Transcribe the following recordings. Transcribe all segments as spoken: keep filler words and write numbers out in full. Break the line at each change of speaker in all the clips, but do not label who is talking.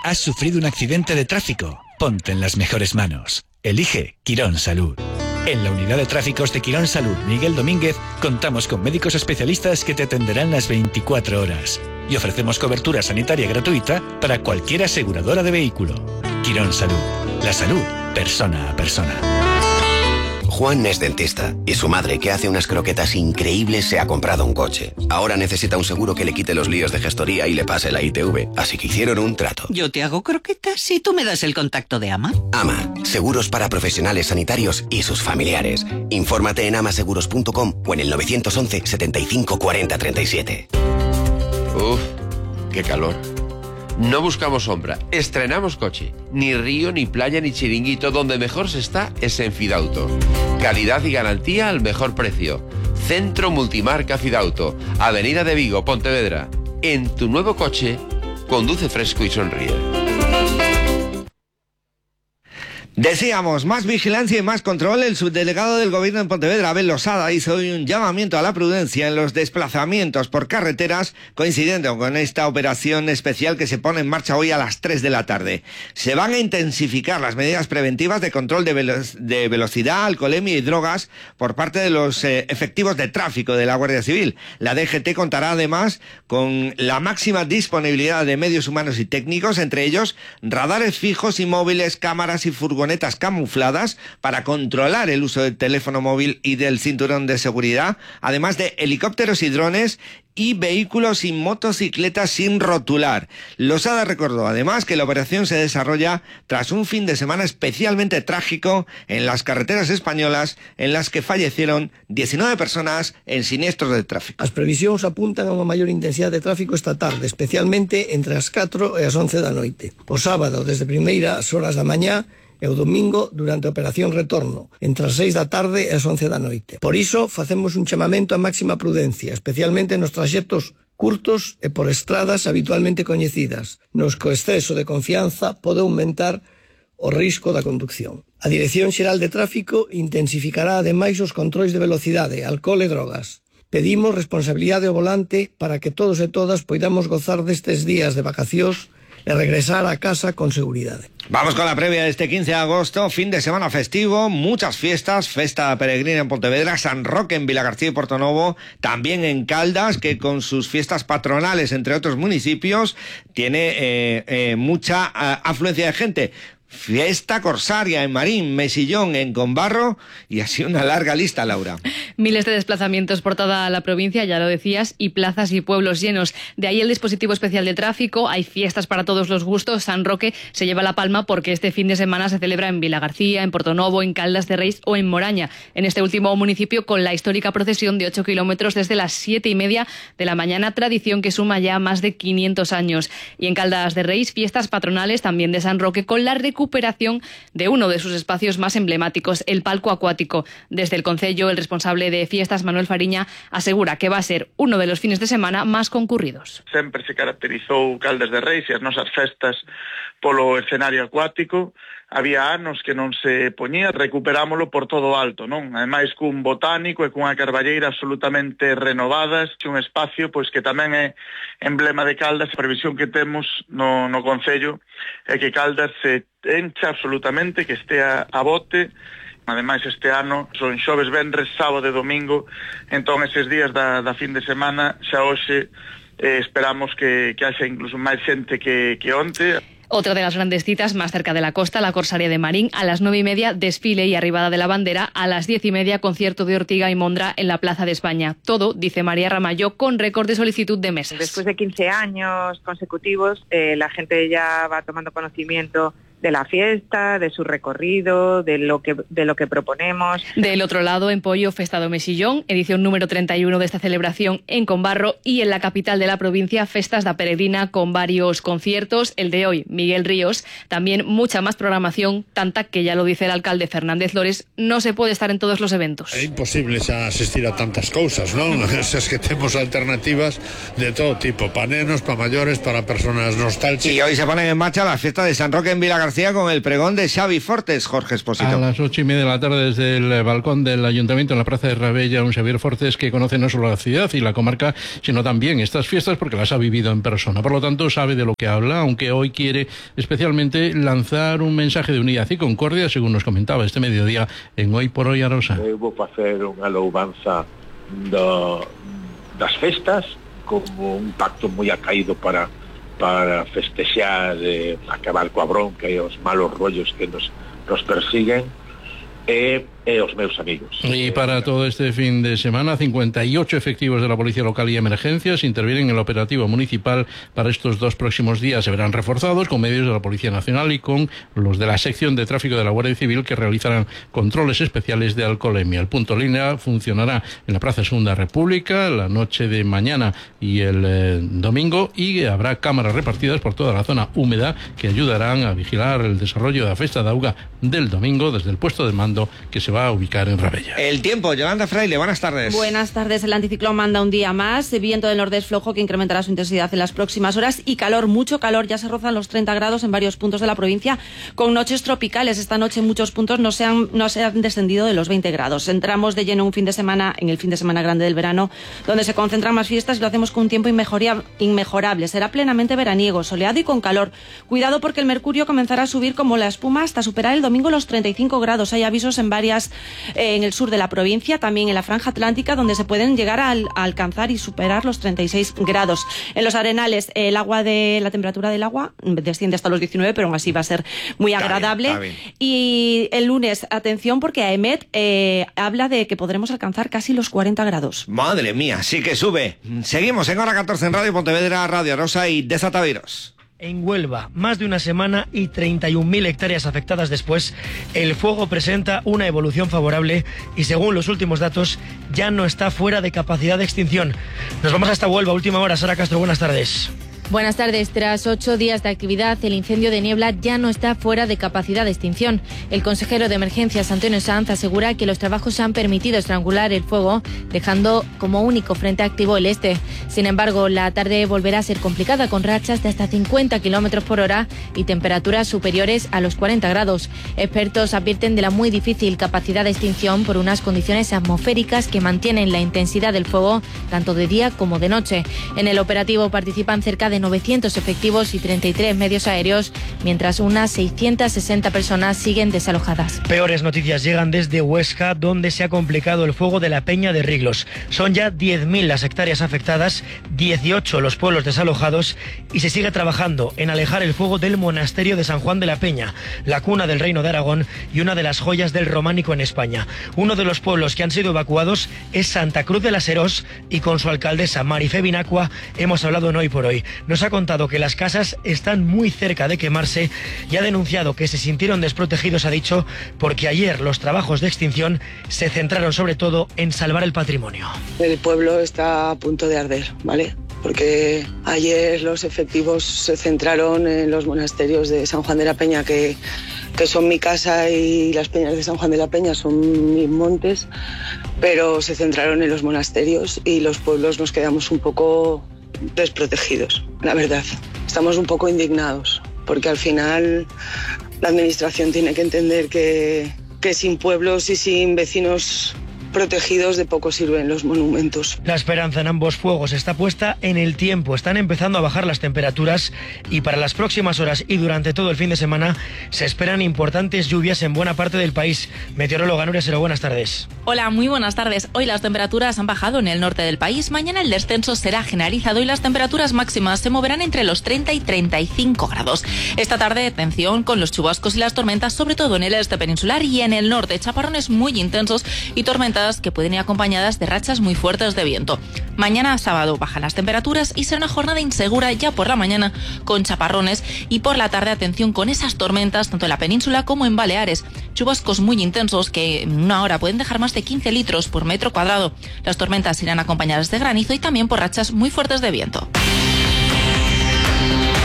¿Has sufrido un accidente de tráfico? Ponte en las mejores manos. Elige Quirón Salud. En la unidad de tráficos de Quirón Salud Miguel Domínguez contamos con médicos especialistas que te atenderán las veinticuatro horas y ofrecemos cobertura sanitaria gratuita para cualquier aseguradora de vehículo. Quirón Salud. La salud, persona a persona.
Juan es dentista y su madre, que hace unas croquetas increíbles, se ha comprado un coche. Ahora necesita un seguro que le quite los líos de gestoría y le pase la I T V, así que hicieron un trato.
Yo te hago croquetas y tú me das el contacto de Ama.
Ama, seguros para profesionales sanitarios y sus familiares. Infórmate en amaseguros punto com o en el nueve once, setenta y cinco, cuarenta, treinta y siete.
Uf, qué calor. No buscamos sombra, estrenamos coche. Ni río, ni playa, ni chiringuito. Donde mejor se está es en Fidauto. Calidad y garantía al mejor precio. Centro Multimarca Fidauto. Avenida de Vigo, Pontevedra. En tu nuevo coche, conduce fresco y sonríe.
Decíamos, más vigilancia y más control. El subdelegado del Gobierno en Pontevedra, Abel Losada, hizo hoy un llamamiento a la prudencia en los desplazamientos por carreteras, coincidiendo con esta operación especial que se pone en marcha hoy a las tres de la tarde. Se van a intensificar las medidas preventivas de control de, velo de velocidad, alcoholemia y drogas por parte de los eh, efectivos de tráfico de la Guardia Civil. La D G T contará además con la máxima disponibilidad de medios humanos y técnicos, entre ellos radares fijos y móviles, cámaras y furgonetas camufladas para controlar el uso del teléfono móvil y del cinturón de seguridad, además de helicópteros y drones y vehículos y motocicletas sin rotular. Losada recordó además que la operación se desarrolla tras un fin de semana especialmente trágico en las carreteras españolas, en las que fallecieron diecinueve personas en siniestros de tráfico.
As previsións apuntan a unha maior intensidade de tráfico esta tarde, especialmente entre as catro e as once da noite. O sábado, desde primeiras horas da mañá, e o domingo durante a operación retorno, entre as seis da tarde e as once da noite. Por iso, facemos un chamamento a máxima prudencia, especialmente nos traxectos curtos e por estradas habitualmente coñecidas, nos que o exceso de confianza pode aumentar o risco da conducción. A Dirección Xeral de Tráfico intensificará ademais os controis de velocidade, alcohol e drogas. Pedimos responsabilidade ao volante para que todos e todas poidamos gozar destes días de vacacións e regresar a casa con seguridade.
Vamos con la previa de este quince de agosto, fin de semana festivo, muchas fiestas, Festa Peregrina en Pontevedra, San Roque en Vilagarcía y Portonovo, también en Caldas, que con sus fiestas patronales, entre otros municipios, tiene eh, eh, mucha uh, afluencia de gente. Fiesta Corsaria en Marín, Mesillón en Combarro y así una larga lista, Laura.
Miles de desplazamientos por toda la provincia, ya lo decías, y plazas y pueblos llenos. De ahí el dispositivo especial de tráfico, hay fiestas para todos los gustos. San Roque se lleva la palma porque este fin de semana se celebra en Vilagarcía, en Portonovo, en Caldas de Reis o en Moraña. En este último municipio con la histórica procesión de ocho kilómetros desde las siete y media de la mañana, tradición que suma ya más de quinientos años. Y en Caldas de Reis, fiestas patronales también de San Roque con la recuperación recuperación de uno de sus espacios más emblemáticos, el palco acuático. Desde el concello, el responsable de fiestas, Manuel Fariña, asegura que va a ser uno de los fines de semana más concurridos.
Sempre se caracterizou Caldas de Reis e as nosas festas polo escenario acuático. Había anos que non se poñía, recuperámolo por todo alto, non? Ademais, cun botánico e cunha carballeira absolutamente renovadas, un espacio pois que tamén é emblema de Caldas. A previsión que temos no, no concello é que Caldas se encha absolutamente, que estea a bote. Ademais, este ano son xoves, venres, sábado e domingo, entón eses días da, da fin de semana xa hoxe eh, esperamos que, que haxa incluso máis xente que, que onte.
Otra de las grandes citas más cerca de la costa, la Corsaria de Marín, a las nueve y media desfile y arribada de la bandera, a las diez y media concierto de Ortiga y Mondra en la Plaza de España. Todo, dice María Ramallo, con récord de solicitud de mesas.
Después de quince años consecutivos, eh, la gente ya va tomando conocimiento de la fiesta, de su recorrido, de lo que de lo que proponemos.
Del otro lado, en Pollo, Festa do Mesillón, edición número treinta y uno de esta celebración en Combarro, y en la capital de la provincia, Festas da Peregrina con varios conciertos. El de hoy, Miguel Ríos, también mucha más programación, tanta que ya lo dice el alcalde Fernández Lores, no se puede estar en todos los eventos.
É imposible xa asistir a tantas cousas, non? Es que temos alternativas de todo tipo, para nenos, para mayores, para personas nostálgicas.
Y hoy se ponen en marcha las fiestas de San Roque en Vilagarcía García con el pregón de Xavi Fortes, Jorge Espósito.
A las ocho y media de la tarde desde el balcón del Ayuntamiento en la Plaza de Rabella, un Xavier Fortes que conoce no solo la ciudad y la comarca, sino también estas fiestas porque las ha vivido en persona. Por lo tanto, sabe de lo que habla, aunque hoy quiere especialmente lanzar un mensaje de unidad y concordia, según nos comentaba este mediodía en Hoy por Hoy Arosa.
Eu vou facer unha louvanza do, das festas como un pacto moi acaído para para festexar, eh, acabar coa bronca e os malos rollos que nos, nos persiguen e, e os meus amigos.
Y para todo este fin de semana, cincuenta y ocho efectivos de la Policía Local y Emergencias intervienen en el operativo municipal para estos dos próximos días. Se verán reforzados con medios de la Policía Nacional y con los de la sección de tráfico de la Guardia Civil, que realizarán controles especiales de alcoholemia. El punto línea funcionará en la Plaza Segunda República la noche de mañana y el eh, domingo, y habrá cámaras repartidas por toda la zona húmeda que ayudarán a vigilar el desarrollo de la Festa de Auga del domingo desde el puesto de mando que se va a ubicar en Rabella.
El tiempo, Yolanda Fraile, buenas tardes.
Buenas tardes. El anticiclón manda un día más, viento del nordeste flojo que incrementará su intensidad en las próximas horas y calor, mucho calor, ya se rozan los treinta grados en varios puntos de la provincia con noches tropicales. Esta noche en muchos puntos no se han, no se han descendido de los veinte grados. Entramos de lleno un fin de semana, en el fin de semana grande del verano, donde se concentran más fiestas y lo hacemos con un tiempo inmejorable. Será plenamente veraniego, soleado y con calor. Cuidado porque el mercurio comenzará a subir como la espuma hasta superar el domingo los treinta y cinco grados. Hay avisos en varias eh, en el sur de la provincia, también en la franja atlántica, donde se pueden llegar a, a alcanzar y superar los treinta y seis grados. En los arenales, el agua de la temperatura del agua desciende hasta los diecinueve, pero aún así va a ser muy agradable. Está bien, está bien. Y el lunes, atención, porque AEMET eh, habla de que podremos alcanzar casi los cuarenta grados.
Madre mía, sí que sube. Seguimos en Hora catorce en Radio Pontevedra, Radio Arosa y Desataviros.
En Huelva, más de una semana y treinta y un mil hectáreas afectadas después, el fuego presenta una evolución favorable y, según los últimos datos, ya no está fuera de capacidad de extinción. Nos vamos hasta Huelva, última hora. Sara Castro, buenas tardes.
Buenas tardes. Tras ocho días de actividad, el incendio de Niebla ya no está fuera de capacidad de extinción. El consejero de Emergencias, Antonio Sanz, asegura que los trabajos han permitido estrangular el fuego, dejando como único frente activo el este. Sin embargo, la tarde volverá a ser complicada, con rachas de hasta cincuenta kilómetros por hora y temperaturas superiores a los cuarenta grados. Expertos advierten de la muy difícil capacidad de extinción por unas condiciones atmosféricas que mantienen la intensidad del fuego tanto de día como de noche. En el operativo participan cerca de de novecientos efectivos y treinta y tres medios aéreos, mientras unas seiscientas sesenta personas siguen desalojadas.
Peores noticias llegan desde Huesca, donde se ha complicado el fuego de la Peña de Riglos. Son ya diez mil las hectáreas afectadas, dieciocho los pueblos desalojados y se sigue trabajando en alejar el fuego del monasterio de San Juan de la Peña, la cuna del Reino de Aragón y una de las joyas del románico en España. Uno de los pueblos que han sido evacuados es Santa Cruz de las Herós y con su alcaldesa Marifé Binacua hemos hablado en Hoy por Hoy. Nos ha contado que las casas están muy cerca de quemarse y ha denunciado que se sintieron desprotegidos, ha dicho, porque ayer los trabajos de extinción se centraron sobre todo en salvar el patrimonio.
El pueblo está a punto de arder, ¿vale? Porque ayer los efectivos se centraron en los monasterios de San Juan de la Peña, que, que son mi casa, y las peñas de San Juan de la Peña son mis montes, pero se centraron en los monasterios y los pueblos nos quedamos un poco desprotegidos, la verdad. Estamos un poco indignados, porque al final la administración tiene que entender que, que sin pueblos y sin vecinos protegidos de poco sirven los monumentos.
La esperanza en ambos fuegos está puesta en el tiempo. Están empezando a bajar las temperaturas y para las próximas horas y durante todo el fin de semana se esperan importantes lluvias en buena parte del país. Meteoróloga Nuria Sero, buenas tardes.
Hola, muy buenas tardes. Hoy las temperaturas han bajado en el norte del país. Mañana el descenso será generalizado y las temperaturas máximas se moverán entre los treinta y treinta y cinco grados. Esta tarde, atención con los chubascos y las tormentas, sobre todo en el este peninsular y en el norte. Chaparrones muy intensos y tormentas que pueden ir acompañadas de rachas muy fuertes de viento. Mañana sábado bajan las temperaturas y será una jornada insegura ya por la mañana con chaparrones y por la tarde atención con esas tormentas tanto en la península como en Baleares. Chubascos muy intensos que en una hora pueden dejar más de quince litros por metro cuadrado. Las tormentas irán acompañadas de granizo y también por rachas muy fuertes de viento.
El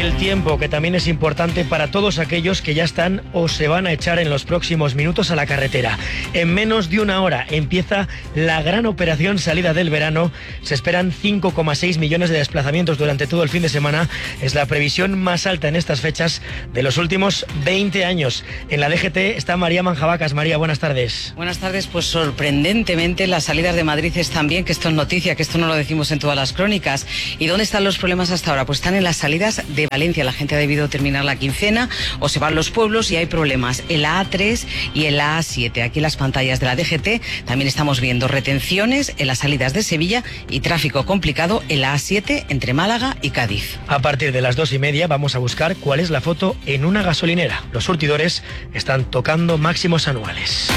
El tiempo, que también es importante para todos aquellos que ya están o se van a echar en los próximos minutos a la carretera. En menos de una hora empieza la gran operación salida del verano. Se esperan cinco coma seis millones de desplazamientos durante todo el fin de semana. Es la previsión más alta en estas fechas de los últimos veinte años. En la D G T está María Manjabacas. María, buenas tardes.
Buenas tardes. Pues sorprendentemente las salidas de Madrid están bien, que esto es noticia, que esto no lo decimos en todas las crónicas. ¿Y dónde están los problemas hasta ahora? Pues están en las salidas de Valencia. La gente ha debido terminar la quincena o se van los pueblos y hay problemas en la A tres y en la A siete. Aquí en las pantallas de la D G T también estamos viendo retenciones en las salidas de Sevilla y tráfico complicado en la A siete entre Málaga y Cádiz.
A partir de las dos y media vamos a buscar cuál es la foto en una gasolinera. Los surtidores están tocando máximos anuales.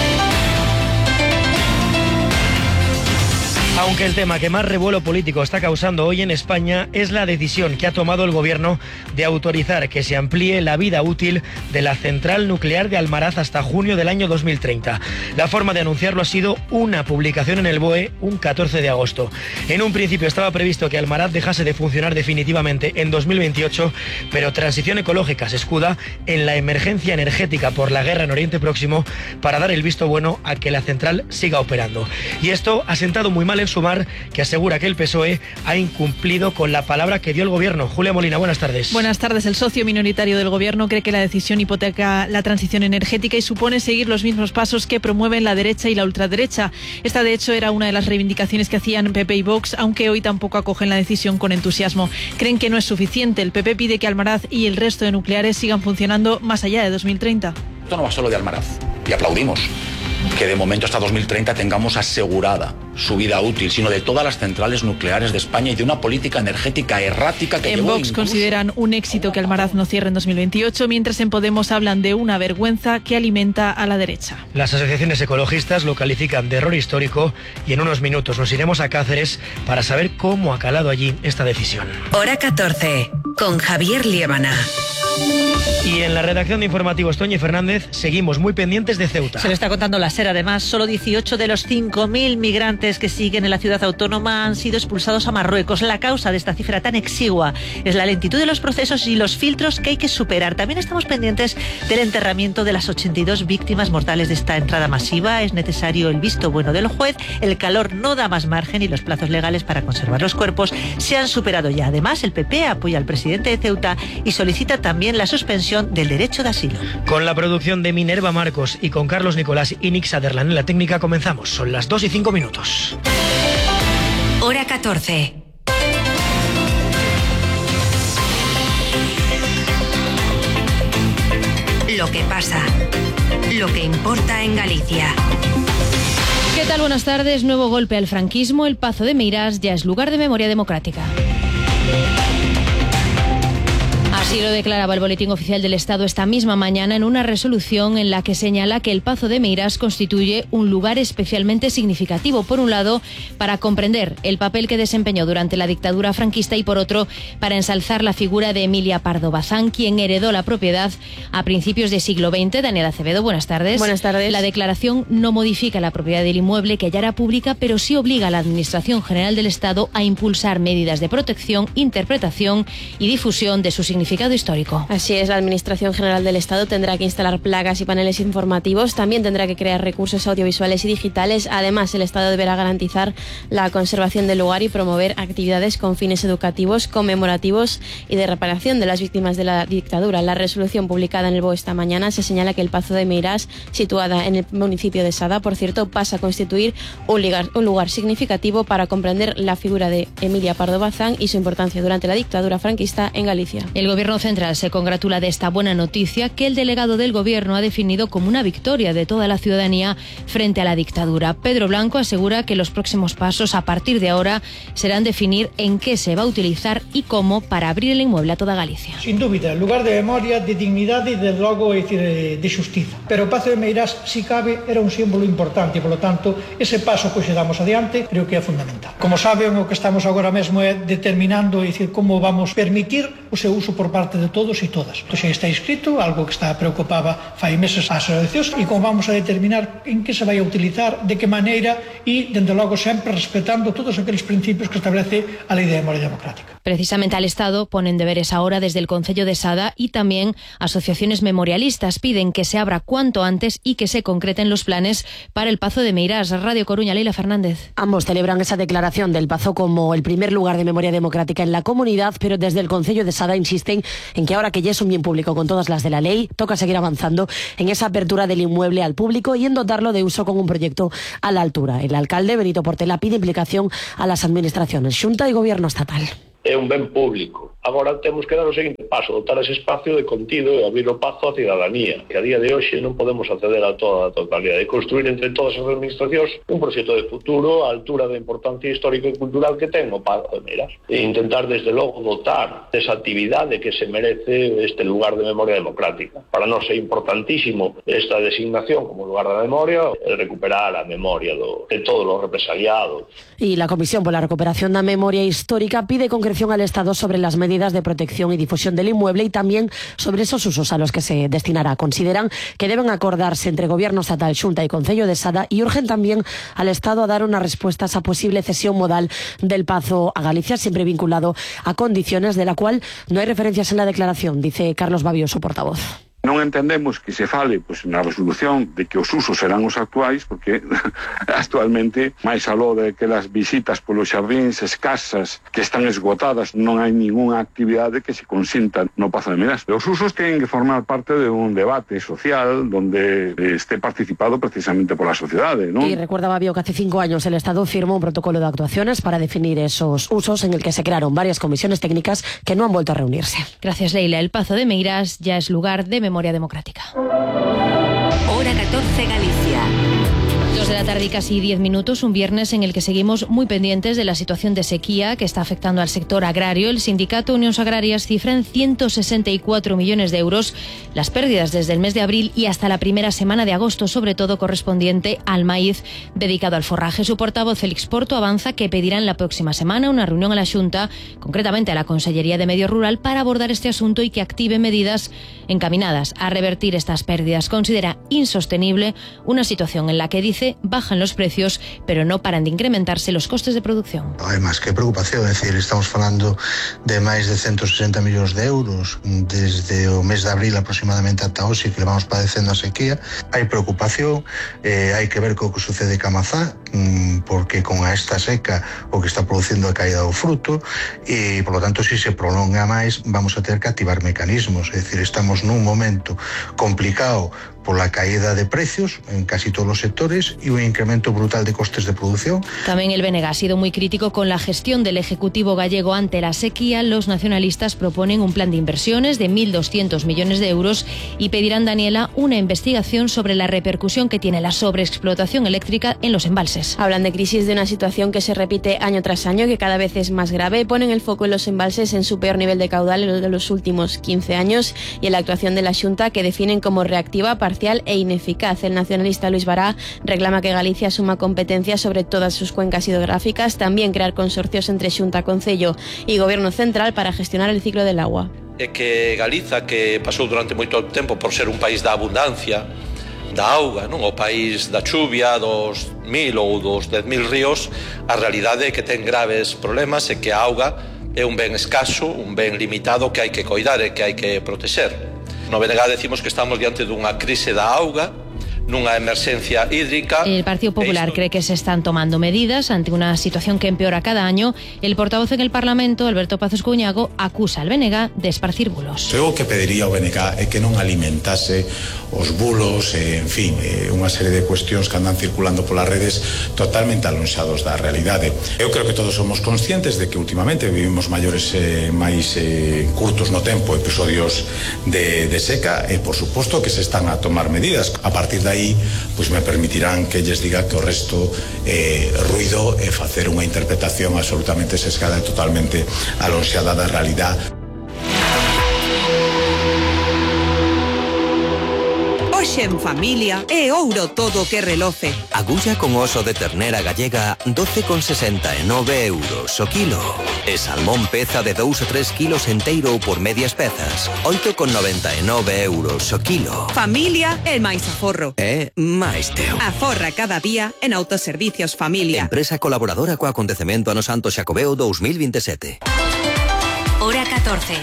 Aunque el tema que más revuelo político está causando hoy en España es la decisión que ha tomado el Gobierno de autorizar que se amplíe la vida útil de la central nuclear de Almaraz hasta junio del año dos mil treinta. La forma de anunciarlo ha sido una publicación en el B O E un catorce de agosto. En un principio estaba previsto que Almaraz dejase de funcionar definitivamente en dos mil veintiocho, pero Transición Ecológica se escuda en la emergencia energética por la guerra en Oriente Próximo para dar el visto bueno a que la central siga operando. Y esto ha sentado muy mal en Sumar, que asegura que el P S O E ha incumplido con la palabra que dio el Gobierno. Julia Molina, buenas tardes.
Buenas tardes. El socio minoritario del Gobierno cree que la decisión hipoteca la transición energética y supone seguir los mismos pasos que promueven la derecha y la ultraderecha. Esta, de hecho, era una de las reivindicaciones que hacían P P y Vox, aunque hoy tampoco acogen la decisión con entusiasmo. Creen que no es suficiente. El P P pide que Almaraz y el resto de nucleares sigan funcionando más allá de dos mil treinta.
Esto no va solo de Almaraz, y aplaudimos que de momento hasta dos mil treinta tengamos asegurada su vida útil, sino de todas las centrales nucleares de España y de una política energética errática que
en
llevó
Vox
incluso...
consideran un éxito que Almaraz no cierre en dos mil veintiocho, mientras en Podemos hablan de una vergüenza que alimenta a la derecha.
Las asociaciones ecologistas lo califican de error histórico y en unos minutos nos iremos a Cáceres para saber cómo ha calado allí esta decisión.
Hora catorce, con Javier Liébana.
Y en la redacción de informativos, Toñi Fernández, seguimos muy pendientes de Ceuta.
Se lo está contando la SER, además, solo dieciocho de los cinco mil migrantes que siguen en la ciudad autónoma han sido expulsados a Marruecos. La causa de esta cifra tan exigua es la lentitud de los procesos y los filtros que hay que superar. También estamos pendientes del enterramiento de las ochenta y dos víctimas mortales de esta entrada masiva. Es necesario el visto bueno del juez, el calor no da más margen y los plazos legales para conservar los cuerpos se han superado ya. Además, el P P apoya al presidente de Ceuta y solicita también la suspensión del derecho de asilo.
Con la producción de Minerva Marcos y con Carlos Nicolás y Nick Sutherland en la técnica comenzamos. Son las dos y cinco minutos.
Hora catorce. Lo que pasa, lo que importa en Galicia.
¿Qué tal? Buenas tardes. Nuevo golpe al franquismo. El Pazo de Meirás ya es lugar de memoria democrática. Así lo declaraba el Boletín Oficial del Estado esta misma mañana en una resolución en la que señala que el Pazo de Meirás constituye un lugar especialmente significativo, por un lado, para comprender el papel que desempeñó durante la dictadura franquista y, por otro, para ensalzar la figura de Emilia Pardo Bazán, quien heredó la propiedad a principios del siglo veinte. Daniela Acevedo, buenas tardes.
Buenas tardes.
La declaración no modifica la propiedad del inmueble que ya era pública, pero sí obliga a la Administración General del Estado a impulsar medidas de protección, interpretación y difusión de su significado histórico.
Así es, la Administración General del Estado tendrá que instalar placas y paneles informativos, también tendrá que crear recursos audiovisuales y digitales. Además, el Estado deberá garantizar la conservación del lugar y promover actividades con fines educativos, conmemorativos y de reparación de las víctimas de la dictadura. La resolución publicada en el B O E esta mañana se señala que el Pazo de Meirás, situada en el municipio de Sada, por cierto, pasa a constituir un lugar, un lugar significativo para comprender la figura de Emilia Pardo Bazán y su importancia durante la dictadura franquista en Galicia.
El Gobierno Central se congratula de esta buena noticia que el delegado del Gobierno ha definido como una victoria de toda la ciudadanía frente a la dictadura. Pedro Blanco asegura que los próximos pasos a partir de ahora serán definir en qué se va a utilizar y cómo para abrir el inmueble a toda Galicia.
Sin dúbida, lugar de memoria, de dignidade e, de logo, é dicir, de xustiza. Pero o Pazo de Meirás, si cabe, era un símbolo importante e, polo tanto, ese paso que damos adiante creo que é fundamental. Como saben, o que estamos agora mesmo é determinando, é dicir, como vamos permitir o seu uso por parte de todos e todas. Isto xa está escrito, algo que está preocupaba fai meses ás asociacións, e como vamos a determinar en que se vai a utilizar, de que maneira e, dende logo, sempre respetando todos aqueles principios que establece a Lei de Memoria Democrática.
Precisamente al Estado ponen deberes ahora desde el Concello de Sada y también asociaciones memorialistas piden que se abra cuanto antes y que se concreten los planes para el Pazo de Meirás. Radio Coruña, Leila Fernández.
Ambos celebran esa declaración del Pazo como el primer lugar de memoria democrática en la comunidad, pero desde el Concello de Sada insisten en que ahora que ya es un bien público con todas las de la ley, toca seguir avanzando en esa apertura del inmueble al público y en dotarlo de uso con un proyecto a la altura. El alcalde, Benito Portela, pide implicación a las administraciones, Xunta y Gobierno estatal.
É un ben público. Agora temos que dar o seguinte paso, dotar ese espacio de contido e abrir o pazo á cidadanía, que a día de hoxe non podemos acceder a toda a totalidade, e construir entre todas as administracións un proxecto de futuro á altura da importancia histórica e cultural que ten o Pazo de Meirás, e intentar desde logo dotar desa actividade que se merece este lugar de memoria democrática. Para nós é importantísimo esta designación como lugar da memoria, e recuperar a memoria do, de todos os represaliados.
Y la Comisión por la Recuperación de la Memoria Histórica pide concreción al Estado sobre las medidas de protección y difusión del inmueble y también sobre esos usos a los que se destinará. Consideran que deben acordarse entre Gobierno Estatal, Xunta y Concello de Sada y urgen también al Estado a dar una respuesta a esa posible cesión modal del Pazo a Galicia, siempre vinculado a condiciones de la cual no hay referencias en la declaración, dice Carlos Babio, su portavoz.
Non entendemos que se fale pois, na resolución de que os usos serán os actuais, porque actualmente, máis aló de que as visitas polos xardíns escasas que están esgotadas, non hai ningunha actividade que se consinta no Pazo de Meirás. Os usos teñen que formar parte de un debate social donde esté participado precisamente pola sociedade, ¿no?
Y recuerda Babio que hace cinco años el Estado firmó un protocolo de actuaciones para definir esos usos en el que se crearon varias comisiones técnicas que no han vuelto a reunirse.
Gracias, Leila. El Pazo de Meirás ya es lugar de memoria democrática.
Hora catorce Galicia.
Dos de la tarde y casi diez minutos, un viernes en el que seguimos muy pendientes de la situación de sequía que está afectando al sector agrario. El sindicato Unións Agrarias cifra en ciento sesenta y cuatro millones de euros las pérdidas desde el mes de abril y hasta la primera semana de agosto, sobre todo correspondiente al maíz dedicado al forraje. Su portavoz, Félix Porto, avanza que pedirán la próxima semana una reunión a la Xunta, concretamente a la Consellería de Medio Rural, para abordar este asunto y que active medidas encaminadas a revertir estas pérdidas. Considera insostenible una situación en la que dice bajan los precios, pero no paran de incrementarse los costes de producción.
Hai máis que preocupación, é dicir, estamos falando de máis de ciento sesenta millóns de euros desde o mes de abril aproximadamente ata hoxe que vamos padecendo a sequía. Hai preocupación, eh, hai que ver co que sucede ca mazá, porque con esta seca o que está producindo a caída do fruto e, por lo tanto, se se prolonga máis, vamos a ter que activar mecanismos, é dicir, estamos nun momento complicado por la caída de precios en casi todos los sectores y un incremento brutal de costes de producción.
También el B N G ha sido muy crítico con la gestión del Ejecutivo gallego ante la sequía. Los nacionalistas proponen un plan de inversiones de mil doscientos millones de euros y pedirán, Daniela, una investigación sobre la repercusión que tiene la sobreexplotación eléctrica en los embalses.
Hablan de crisis de una situación que se repite año tras año, que cada vez es más grave. Ponen el foco en los embalses en su peor nivel de caudal en los de los últimos quince años y en la actuación de la Xunta, que definen como reactiva, parcial e ineficaz. El nacionalista Luis Bará reclama que Galicia asuma competencias sobre todas sus cuencas hidrográficas, también crear consorcios entre Xunta, Concello y Gobierno Central para gestionar el ciclo del agua.
É que Galiza, que pasou durante moito tempo por ser un país da abundancia, da auga, non? O país da chuvia, dos mil ou dos dez mil ríos, a realidade é que ten graves problemas e que a auga é un ben escaso, un ben limitado que hai que coidar e que hai que protexer. No B N G decimos que estamos diante dunha crise da auga, nunha emerxencia hídrica.
El Partido Popular cree que se están tomando medidas ante una situación que empeora cada año. El portavoz en el Parlamento, Alberto Pazos Cuñago, acusa al B N G de esparcir bulos.
Eu o que pediría ao B N G é que non alimentase os bulos, eh, en fin, eh, unha serie de cuestións que andan circulando polas redes totalmente alonxados da realidade. Eu creo que todos somos conscientes de que últimamente vivimos maiores eh, máis eh, curtos no tempo, episodios de, de seca, e por suposto que se están a tomar medidas. A partir de aí, pois me permitirán que lles diga que o resto é eh, ruido e facer unha interpretación absolutamente sesgada e totalmente alonxada da realidade.
Hoxe en familia é ouro todo que reloce.
Agulla con oso de ternera gallega doce con sesenta e nove euros o kilo. E salmón peza de dous ou tres kilos enteiro ou por medias pezas, oito con noventa e nove euros o kilo.
Familia é máis aforro.
É máis teo.
Aforra cada día en Autoservicios Familia.
Empresa colaboradora co acontecemento Ano Santo Xacobeo dos mil veintisiete.
Hora catorce.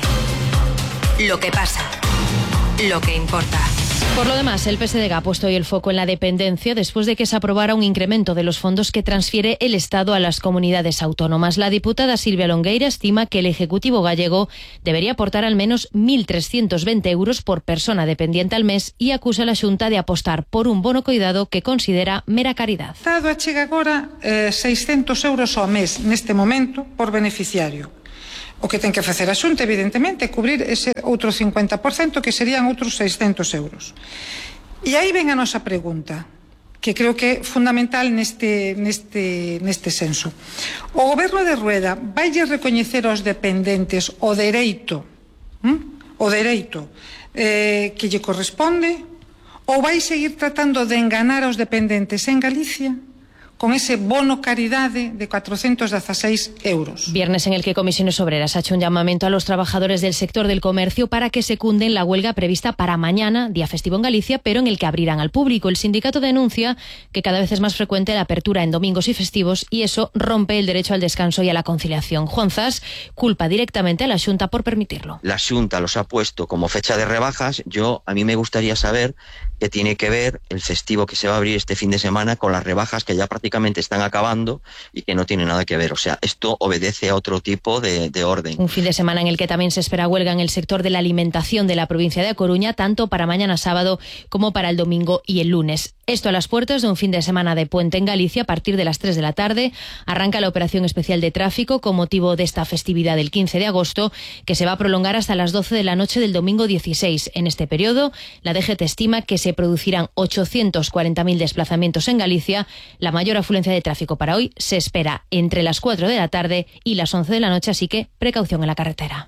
Lo que pasa. Lo que importa.
Por lo demás, el P S D G ha puesto hoy el foco en la dependencia después de que se aprobara un incremento de los fondos que transfiere el Estado a las comunidades autónomas. La diputada Silvia Longueira estima que el Ejecutivo gallego debería aportar al menos mil trescientos veinte euros por persona dependiente al mes y acusa a la Xunta de apostar por un bono coidado que considera mera caridad.
O Estado achega agora eh, seiscentos euros ao mes neste momento por beneficiario. O que ten que facer a Xunta, evidentemente, é cubrir ese outro cincuenta por cento que serían outros seiscentos euros. E aí ven a nosa pregunta, que creo que é fundamental neste, neste, neste senso. O Goberno de Rueda vai recoñecer aos dependentes o dereito, hm? o dereito eh, que lle corresponde, ou vai seguir tratando de enganar aos dependentes en Galicia con ese bono caridade de cuatrocentos dieciséis euros.
Viernes en el que Comisiones Obreras ha hecho un llamamiento a los trabajadores del sector del comercio para que secunden la huelga prevista para mañana, día festivo en Galicia, pero en el que abrirán al público. El sindicato denuncia que cada vez es más frecuente la apertura en domingos y festivos y eso rompe el derecho al descanso y a la conciliación. Juan Zas culpa directamente a la Xunta por permitirlo.
La Xunta los ha puesto como fecha de rebajas. Yo, a mí me gustaría saber qué tiene que ver el festivo que se va a abrir este fin de semana con las rebajas que ya prácticamente están acabando y que no tiene nada que ver. O sea, esto obedece a otro tipo de, de orden.
Un fin de semana en el que también se espera huelga en el sector de la alimentación de la provincia de A Coruña, tanto para mañana sábado como para el domingo y el lunes. Esto a las puertas de un fin de semana de puente en Galicia. A partir de las tres de la tarde arranca la operación especial de tráfico con motivo de esta festividad del quince de agosto, que se va a prolongar hasta las doce de la noche del domingo dieciséis. En este periodo, la D G T estima que se producirán ochocientos cuarenta mil desplazamientos en Galicia. La mayor afluencia de tráfico para hoy se espera entre las cuatro de la tarde y las once de la noche, así que precaución en la carretera.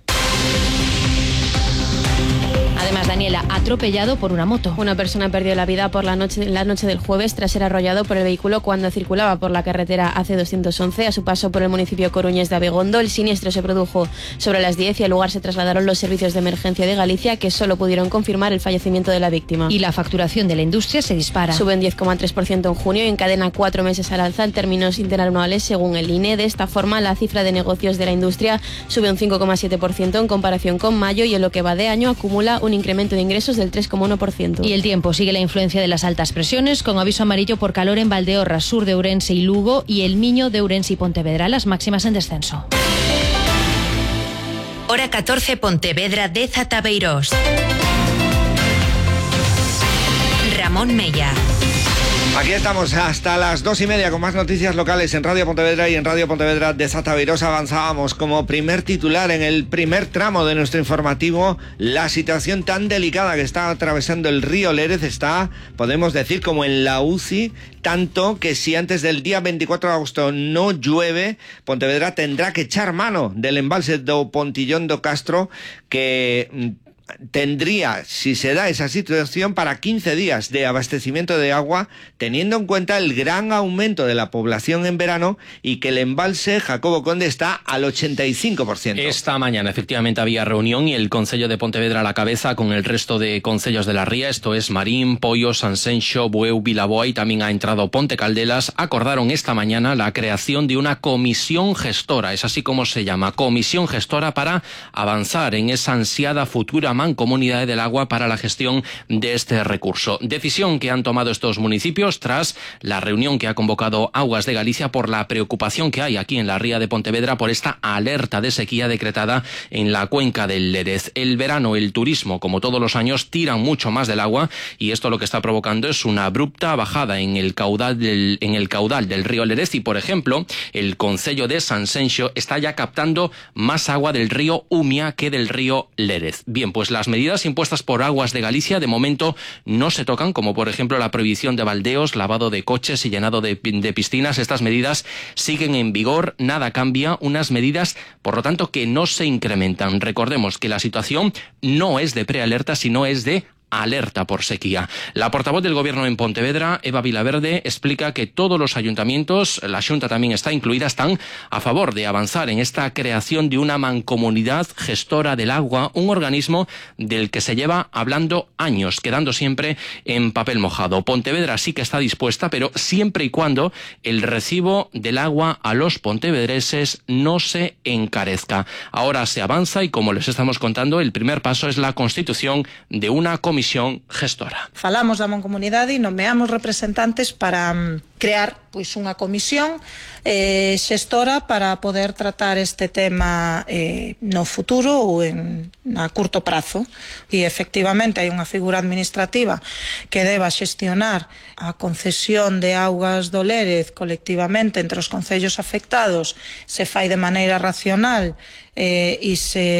Además, Daniela, atropellado por una moto.
Una persona perdió la vida por la noche, la noche del jueves tras ser arrollado por el vehículo cuando circulaba por la carretera A C doscientos once a su paso por el municipio coruñés de Abegondo. El siniestro se produjo sobre las diez y al lugar se trasladaron los servicios de emergencia de Galicia, que solo pudieron confirmar el fallecimiento de la víctima.
Y la facturación de la industria se dispara.
Sube un diez coma tres por ciento en junio y encadena cuatro meses al alza en términos interanuales según el I N E. De esta forma, la cifra de negocios de la industria sube un cinco coma siete por ciento en comparación con mayo y en lo que va de año acumula un incremento de ingresos del tres coma uno por ciento.
Y el tiempo sigue la influencia de las altas presiones, con aviso amarillo por calor en Valdeorras, sur de Ourense y Lugo, y el Miño de Ourense y Pontevedra, las máximas en descenso.
Hora catorce, Pontevedra de Zatabeirós. Ramón Mella.
Aquí estamos hasta las dos y media con más noticias locales en Radio Pontevedra y en Radio Pontevedra de Zatabeirós. Avanzábamos como primer titular en el primer tramo de nuestro informativo. La situación tan delicada que está atravesando el río Lérez está, podemos decir, como en la U C I, tanto que si antes del día veinticuatro de agosto no llueve, Pontevedra tendrá que echar mano del embalse do Pontillón do Castro, que tendría, si se da esa situación, para quince días de abastecimiento de agua, teniendo en cuenta el gran aumento de la población en verano y que el embalse Jacobo Conde está al ochenta y cinco por ciento.
Esta mañana efectivamente había reunión y el Concello de Pontevedra a la cabeza con el resto de concellos de la ría, esto es Marín, Poio, Sanxenxo, Bueu, Vilaboa y también ha entrado Ponte Caldelas. Acordaron esta mañana la creación de una comisión gestora, es así como se llama, comisión gestora, para avanzar en esa ansiada futura mancomunidad del agua para la gestión de este recurso. Decisión que han tomado estos municipios tras la reunión que ha convocado Aguas de Galicia por la preocupación que hay aquí en la ría de Pontevedra por esta alerta de sequía decretada en la cuenca del Lérez. El verano, el turismo, como todos los años, tiran mucho más del agua y esto lo que está provocando es una abrupta bajada en el caudal del, en el caudal del río Lérez y, por ejemplo, el concello de Sanxenxo está ya captando más agua del río Umia que del río Lérez. Bien, pues las medidas impuestas por Aguas de Galicia de momento no se tocan, como por ejemplo la prohibición de baldeos, lavado de coches y llenado de, de piscinas. Estas medidas siguen en vigor, nada cambia, unas medidas por lo tanto que no se incrementan. Recordemos que la situación no es de prealerta, sino es de alerta por sequía. La portavoz del Gobierno en Pontevedra, Eva Vilaverde, explica que todos los ayuntamientos, la Xunta también está incluida, están a favor de avanzar en esta creación de una mancomunidad gestora del agua, un organismo del que se lleva hablando años, quedando siempre en papel mojado. Pontevedra sí que está dispuesta, pero siempre y cuando el recibo del agua a los pontevedreses no se encarezca. Ahora se avanza y, como les estamos contando, el primer paso es la constitución de una comisión gestora.
Falamos da mancomunidade e nomeamos representantes para um, crear pois unha comisión eh, xestora para poder tratar este tema eh, no futuro ou en a curto prazo. E efectivamente hai unha figura administrativa que deba xestionar a concesión de augas do Lérez colectivamente entre os concellos afectados, se fai de maneira racional eh, e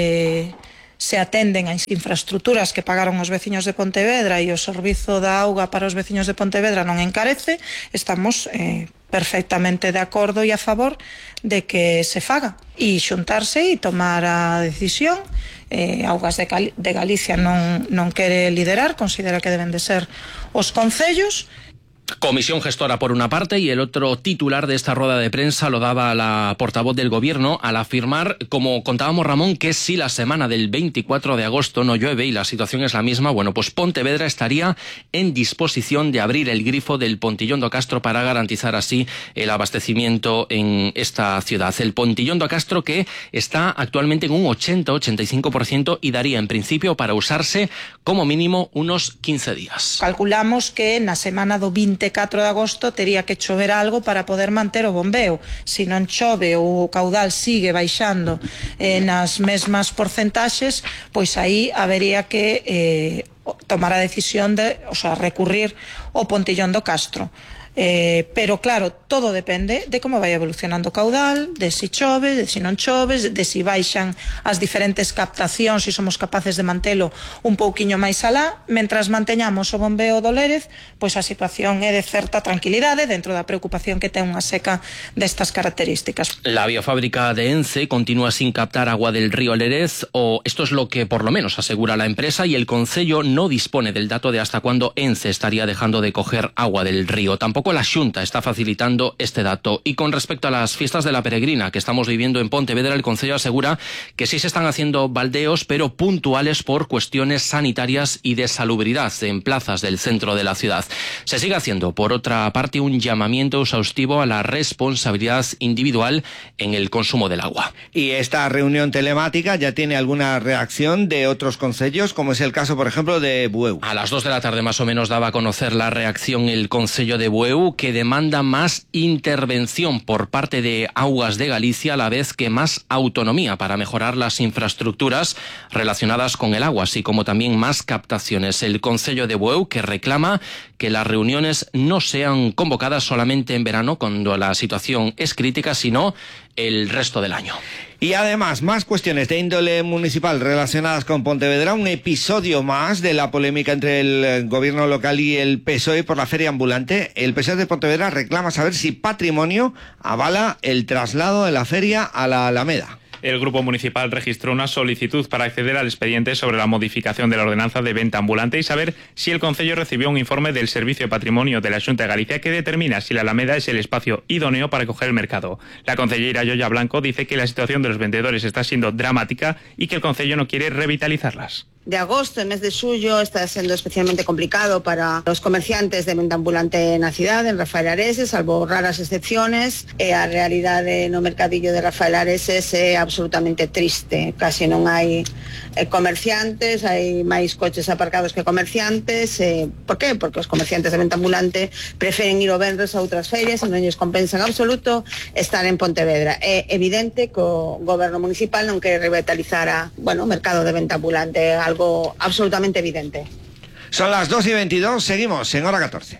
se se atenden ás infraestructuras que pagaron os veciños de Pontevedra e o servizo da auga para os veciños de Pontevedra non encarece, estamos eh, perfectamente de acordo e a favor de que se faga e xuntarse e tomar a decisión. eh, Augas de, Gal de Galicia non, non quere liderar, considera que deben de ser os concellos.
Comisión gestora por una parte, y el otro titular de esta rueda de prensa lo daba la portavoz del Gobierno al afirmar, como contábamos Ramón, que si la semana del veinticuatro de agosto no llueve y la situación es la misma, bueno, pues Pontevedra estaría en disposición de abrir el grifo del Pontillón do Castro para garantizar así el abastecimiento en esta ciudad. El Pontillón do Castro, que está actualmente en un ochenta a ochenta y cinco por ciento y daría en principio para usarse como mínimo unos quince días.
Calculamos que na semana do veinticuatro de agosto tería que chover algo para poder manter o bombeo. Se non chove ou o caudal sigue baixando eh, nas mesmas porcentaxes, pois aí habería que eh, tomar a decisión de, o sea, recurrir ao Pontillón do Castro. Eh, pero claro, todo depende de como vai evolucionando o caudal, de si chove, de si non chove, de si baixan as diferentes captacións, se si somos capaces de mantelo un pouquiño máis alá. Mentras manteñamos o bombeo do Lérez, pois a situación é de certa tranquilidade dentro da preocupación que ten unha seca destas características.
La biofábrica de Ence continúa sin captar agua del río Lérez, o esto es lo que por lo menos asegura la empresa, y el concello no dispone del dato de hasta cuándo Ence estaría dejando de coger agua del río. Tampoco la Xunta está facilitando este dato. Y con respecto a las fiestas de la Peregrina que estamos viviendo en Pontevedra, el concello asegura que sí se están haciendo baldeos, pero puntuales por cuestiones sanitarias y de salubridad en plazas del centro de la ciudad. Se sigue haciendo, por otra parte, un llamamiento exhaustivo a la responsabilidad individual en el consumo del agua.
Y esta reunión telemática ya tiene alguna reacción de otros concellos, como es el caso, por ejemplo, de Bueu.
A las dos de la tarde más o menos daba a conocer la reacción el concello de Bueu, que demanda más intervención por parte de Augas de Galicia, a la vez que más autonomía para mejorar las infraestructuras relacionadas con el agua, así como también más captaciones. El concello de Bueu, que reclama que las reuniones no sean convocadas solamente en verano, cuando la situación es crítica, sino el resto del año.
Y además, más cuestiones de índole municipal relacionadas con Pontevedra, un episodio más de la polémica entre el gobierno local y el P S O E por la feria ambulante. El P S O E de Pontevedra reclama saber si Patrimonio avala el traslado de la feria a la Alameda.
El Grupo Municipal registró una solicitud para acceder al expediente sobre la modificación de la ordenanza de venta ambulante y saber si el concello recibió un informe del Servicio de Patrimonio de la Xunta de Galicia que determina si la Alameda es el espacio idóneo para acoger el mercado. La concellera Yoya Blanco dice que la situación de los vendedores está siendo dramática y que el concello no quiere revitalizarlas.
De agosto, el mes de suyo, está siendo especialmente complicado para los comerciantes de venta ambulante na cidade, en Rafael Areses, salvo raras excepciones. E a realidade no mercadillo de Rafael Areses é absolutamente triste. Casi non hai eh, comerciantes, hai máis coches aparcados que comerciantes. Eh, por qué? Porque os comerciantes de venta ambulante preferen ir o venres a outras ferias e non lles compensa en absoluto estar en Pontevedra. É evidente que o goberno municipal non quere revitalizar a, bueno, o mercado de venta ambulante, algo algo absolutamente evidente.
Son las dos y veintidós, seguimos en hora catorce.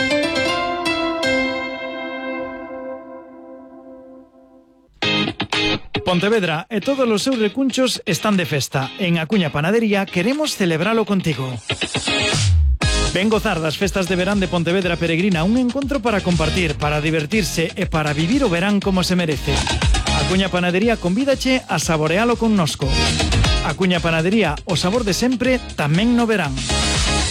Pontevedra e todos os seus recunchos están de festa. En Acuña Panadería queremos celebralo contigo. Ven gozar das festas de verán de Pontevedra Peregrina, un encontro para compartir, para divertirse e para vivir o verán como se merece. Acuña Panadería convídache a saborealo connosco. Acuña Panadería, o sabor de sempre, tamén no verán.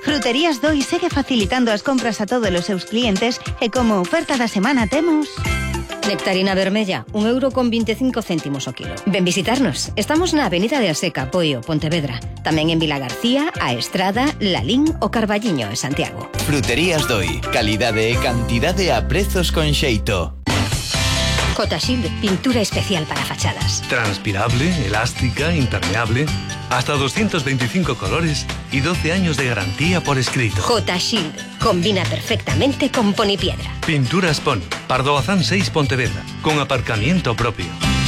Fruterías Doi segue facilitando as compras a todos os seus clientes e como oferta da semana temos...
Nectarina vermella, un euro con veinticinco céntimos o kilo. Ven visitarnos. Estamos na Avenida de Aseca, Poio, Pontevedra. Tamén en Vila García, A Estrada, Lalín o Carballiño, en Santiago.
Fruterías Doi. Calidade e cantidade a prezos con xeito.
J-Shield, pintura especial para fachadas.
Transpirable, elástica, impermeable. Hasta doscientos veinticinco colores y doce años de garantía por escrito.
J-Shield, combina perfectamente con Ponipiedra.
Pinturas Pon, Pardo Bazán seis Pontevedra, con aparcamiento propio.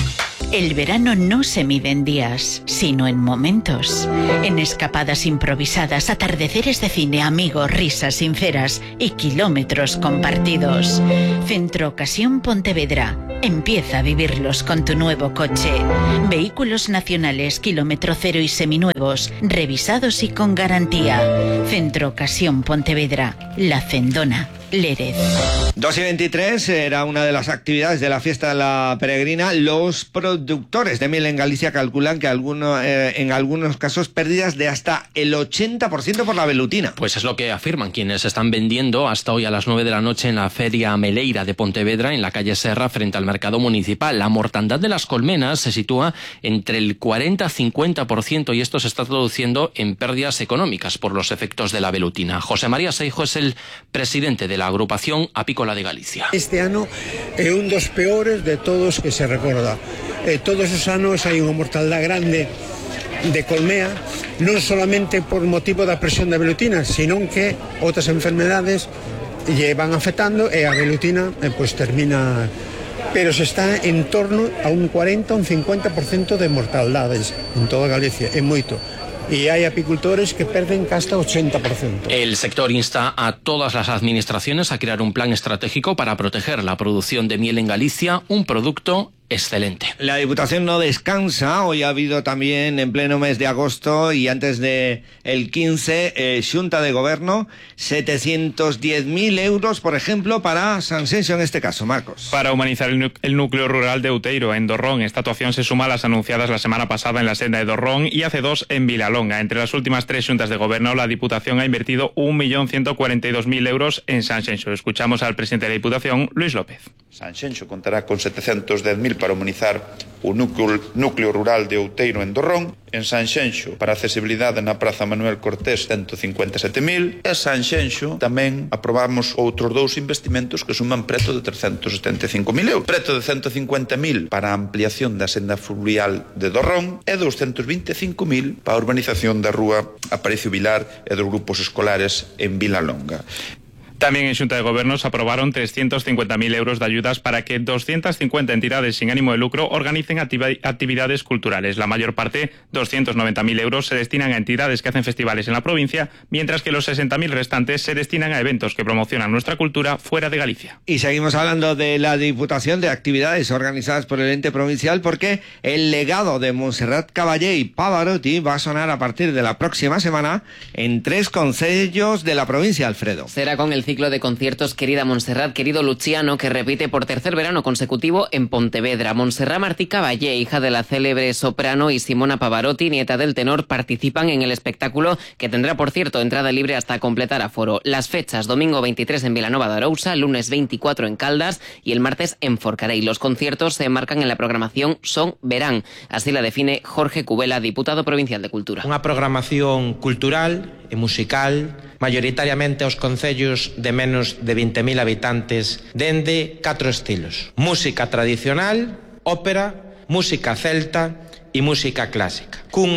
El verano no se mide en días, sino en momentos. En escapadas improvisadas, atardeceres de cine, amigos, risas sinceras y kilómetros compartidos. Centro Ocasión Pontevedra. Empieza a vivirlos con tu nuevo coche. Vehículos nacionales, kilómetro cero y seminuevos, revisados y con garantía. Centro Ocasión Pontevedra. La Cendona. Lérez.
dos y veintitrés era una de las actividades de la fiesta de la peregrina. Los productores de miel en Galicia calculan que alguno, eh, en algunos casos pérdidas de hasta el ochenta por ciento por la velutina.
Pues es lo que afirman quienes están vendiendo hasta hoy a las nueve de la noche en la Feria Meleira de Pontevedra, en la calle Serra, frente al mercado municipal. La mortandad de las colmenas se sitúa entre el cuarenta a cincuenta por ciento y esto se está traduciendo en pérdidas económicas por los efectos de la velutina. José María Seijo es el presidente de la Agrupación Apícola de Galicia.
Este ano é un dos peores de todos que se recorda. Eh, todos os anos hai unha mortaldade grande de colmea, non solamente por motivo da presión da velutina, sino que outras enfermedades lle van afectando e a velutina eh, pues termina... Pero se está en torno a un cuarenta a un cincuenta por ciento de mortaldades en toda Galicia, é moito. Y hay apicultores que pierden hasta ochenta por ciento.
El sector insta a todas las administraciones a crear un plan estratégico para proteger la producción de miel en Galicia, un producto excelente.
La Diputación no descansa. Hoy ha habido también en pleno mes de agosto y antes de el quince, eh, Xunta de Gobierno, setecientos diez mil euros, por ejemplo, para Sanxenxo en este caso, Marcos.
Para humanizar el, el núcleo rural de Outeiro, en Dorrón. Esta actuación se suma a las anunciadas la semana pasada en la senda de Dorrón y hace dos en Vilalonga. Entre las últimas tres Xuntas de Gobierno, la Diputación ha invertido un millón ciento cuarenta y dos mil euros en Sanxenxo. Escuchamos al presidente de la Diputación, Luis López.
Sanxenxo contará con setecientos diez mil para humanizar o núcleo, núcleo rural de Outeiro en Dorrón. En Sanxenxo, para accesibilidade na Praza Manuel Cortés, ciento cincuenta e sete mil. E Sanxenxo tamén aprobamos outros dous investimentos que suman preto de trescentos setenta e cinco mil euros. Preto de ciento cincuenta mil para a ampliación da senda fluvial de Dorrón e doscientos vinte e cinco mil para a urbanización da rúa Aparicio Vilar e dos grupos escolares en Vilalonga.
También en Xunta de Gobierno se aprobaron trescientos cincuenta mil euros de ayudas para que doscientas cincuenta entidades sin ánimo de lucro organicen activi- actividades culturales. La mayor parte, doscientos noventa mil euros, se destinan a entidades que hacen festivales en la provincia, mientras que los sesenta mil restantes se destinan a eventos que promocionan nuestra cultura fuera de Galicia.
Y seguimos hablando de la Diputación, de actividades organizadas por el ente provincial, porque el legado de Montserrat Caballé y Pavarotti va a sonar a partir de la próxima semana en tres concellos de la provincia, Alfredo.
Será con el ciclo de conciertos Querida Montserrat, Querido Luciano, que repite por tercer verano consecutivo en Pontevedra. Montserrat Martí Caballé, hija de la célebre soprano, y Simona Pavarotti, nieta del tenor, participan en el espectáculo, que tendrá, por cierto, entrada libre hasta completar aforo. Las fechas: domingo veintitrés en Vilanova de Arousa, lunes veinticuatro en Caldas y el martes en Forcarei. Los conciertos se enmarcan en la programación Son Verán. Así la define Jorge Cubela, diputado provincial de Cultura.
Unha programación cultural e musical, mayoritariamente aos concellos de menos de veinte mil habitantes, dende catro estilos: música tradicional, ópera, música celta e música clásica,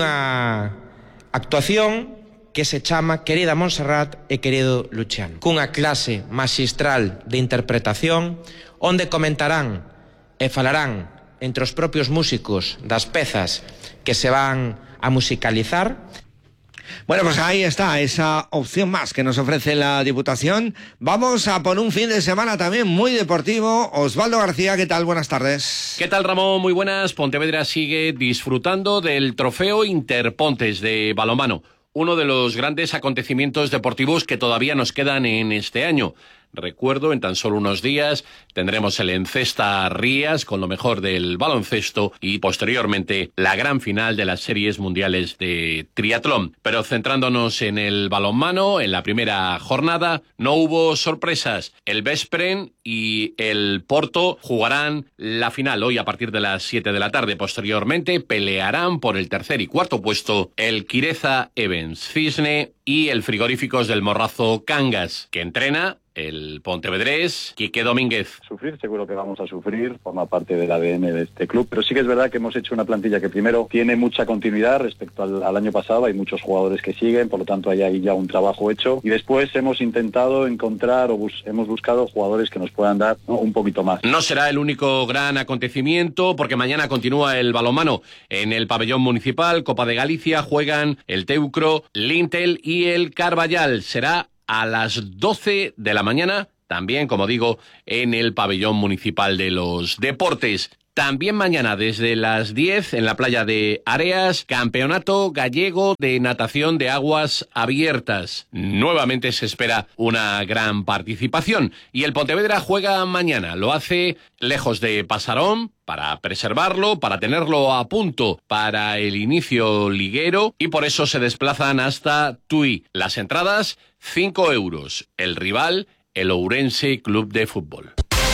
cunha actuación que se chama Querida Montserrat e Querido Luciano, cunha clase maxistral de interpretación onde comentarán e falarán entre os propios músicos das pezas que se van a musicalizar.
Bueno, pues ahí está, esa opción más que nos ofrece la Diputación. Vamos a por un fin de semana también muy deportivo. Osvaldo García, ¿qué tal? Buenas tardes.
¿Qué tal, Ramón? Muy buenas. Pontevedra sigue disfrutando del trofeo Interpontes de balonmano, uno de los grandes acontecimientos deportivos que todavía nos quedan en este año. Recuerdo, en tan solo unos días tendremos el Encesta Rías con lo mejor del baloncesto y posteriormente la gran final de las series mundiales de triatlón. Pero centrándonos en el balonmano, en la primera jornada no hubo sorpresas. El Veszprém y el Porto jugarán la final hoy a partir de las siete de la tarde. Posteriormente pelearán por el tercer y cuarto puesto el Quireza Evans Cisne y el Frigoríficos del Morrazo Cangas, que entrena el pontevedrés Quique Domínguez.
Sufrir, seguro que vamos a sufrir, forma parte del A D N de este club, pero sí que es verdad que hemos hecho una plantilla que primero tiene mucha continuidad respecto al, al año pasado, hay muchos jugadores que siguen, por lo tanto hay ahí ya un trabajo hecho, y después hemos intentado encontrar o bus hemos buscado jugadores que nos puedan dar, ¿no?, un poquito más.
No será el único gran acontecimiento, porque mañana continúa el balonmano en el pabellón municipal. Copa de Galicia juegan el Teucro, Lintel y el Carballal. Será a las doce de la mañana, también, como digo, en el pabellón municipal de los deportes. También mañana desde las diez en la playa de Areas, Campeonato Gallego de Natación de Aguas Abiertas. Nuevamente se espera una gran participación y el Pontevedra juega mañana. Lo hace lejos de Pasarón para preservarlo, para tenerlo a punto para el inicio liguero y por eso se desplazan hasta Tui. Las entradas, cinco euros. El rival, el Ourense Club de Fútbol.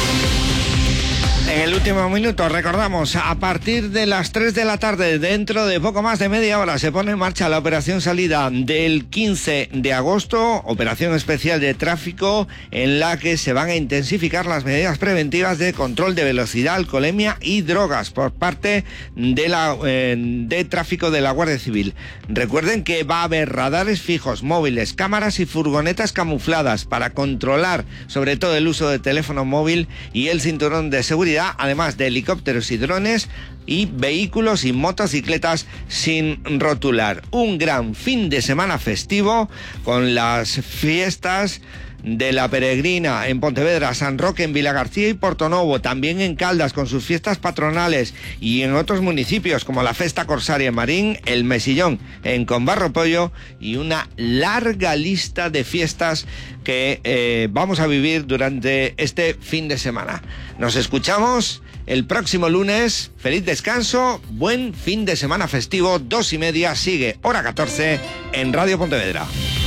En el último minuto, recordamos, a partir de las tres de la tarde, dentro de poco más de media hora, se pone en marcha la operación salida del quince de agosto, operación especial de tráfico en la que se van a intensificar las medidas preventivas de control de velocidad, alcoholemia y drogas por parte de, la, eh, de tráfico de la Guardia Civil. Recuerden que va a haber radares fijos, móviles, cámaras y furgonetas camufladas para controlar sobre todo el uso de teléfono móvil y el cinturón de seguridad, además de helicópteros y drones y vehículos y motocicletas sin rotular. Un gran fin de semana festivo con las fiestas de la Peregrina en Pontevedra, San Roque en Vilagarcía y Portonovo, también en Caldas con sus fiestas patronales y en otros municipios como la Festa Corsaria en Marín, el Mesillón en Conbarropollo y una larga lista de fiestas que eh, vamos a vivir durante este fin de semana. Nos escuchamos el próximo lunes. Feliz descanso, buen fin de semana festivo. Dos y media sigue Hora catorce en Radio Pontevedra.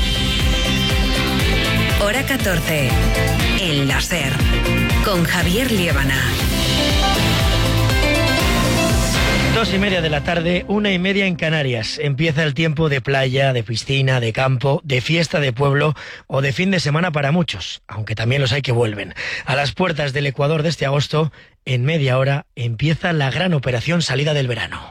Hora catorce, El Láser, con Javier Liébana.
Dos y media de la tarde, una y media en Canarias. Empieza el tiempo de playa, de piscina, de campo, de fiesta de pueblo o de fin de semana para muchos, aunque también los hay que vuelven. A las puertas del Ecuador de este agosto, en media hora, empieza la gran operación salida del verano.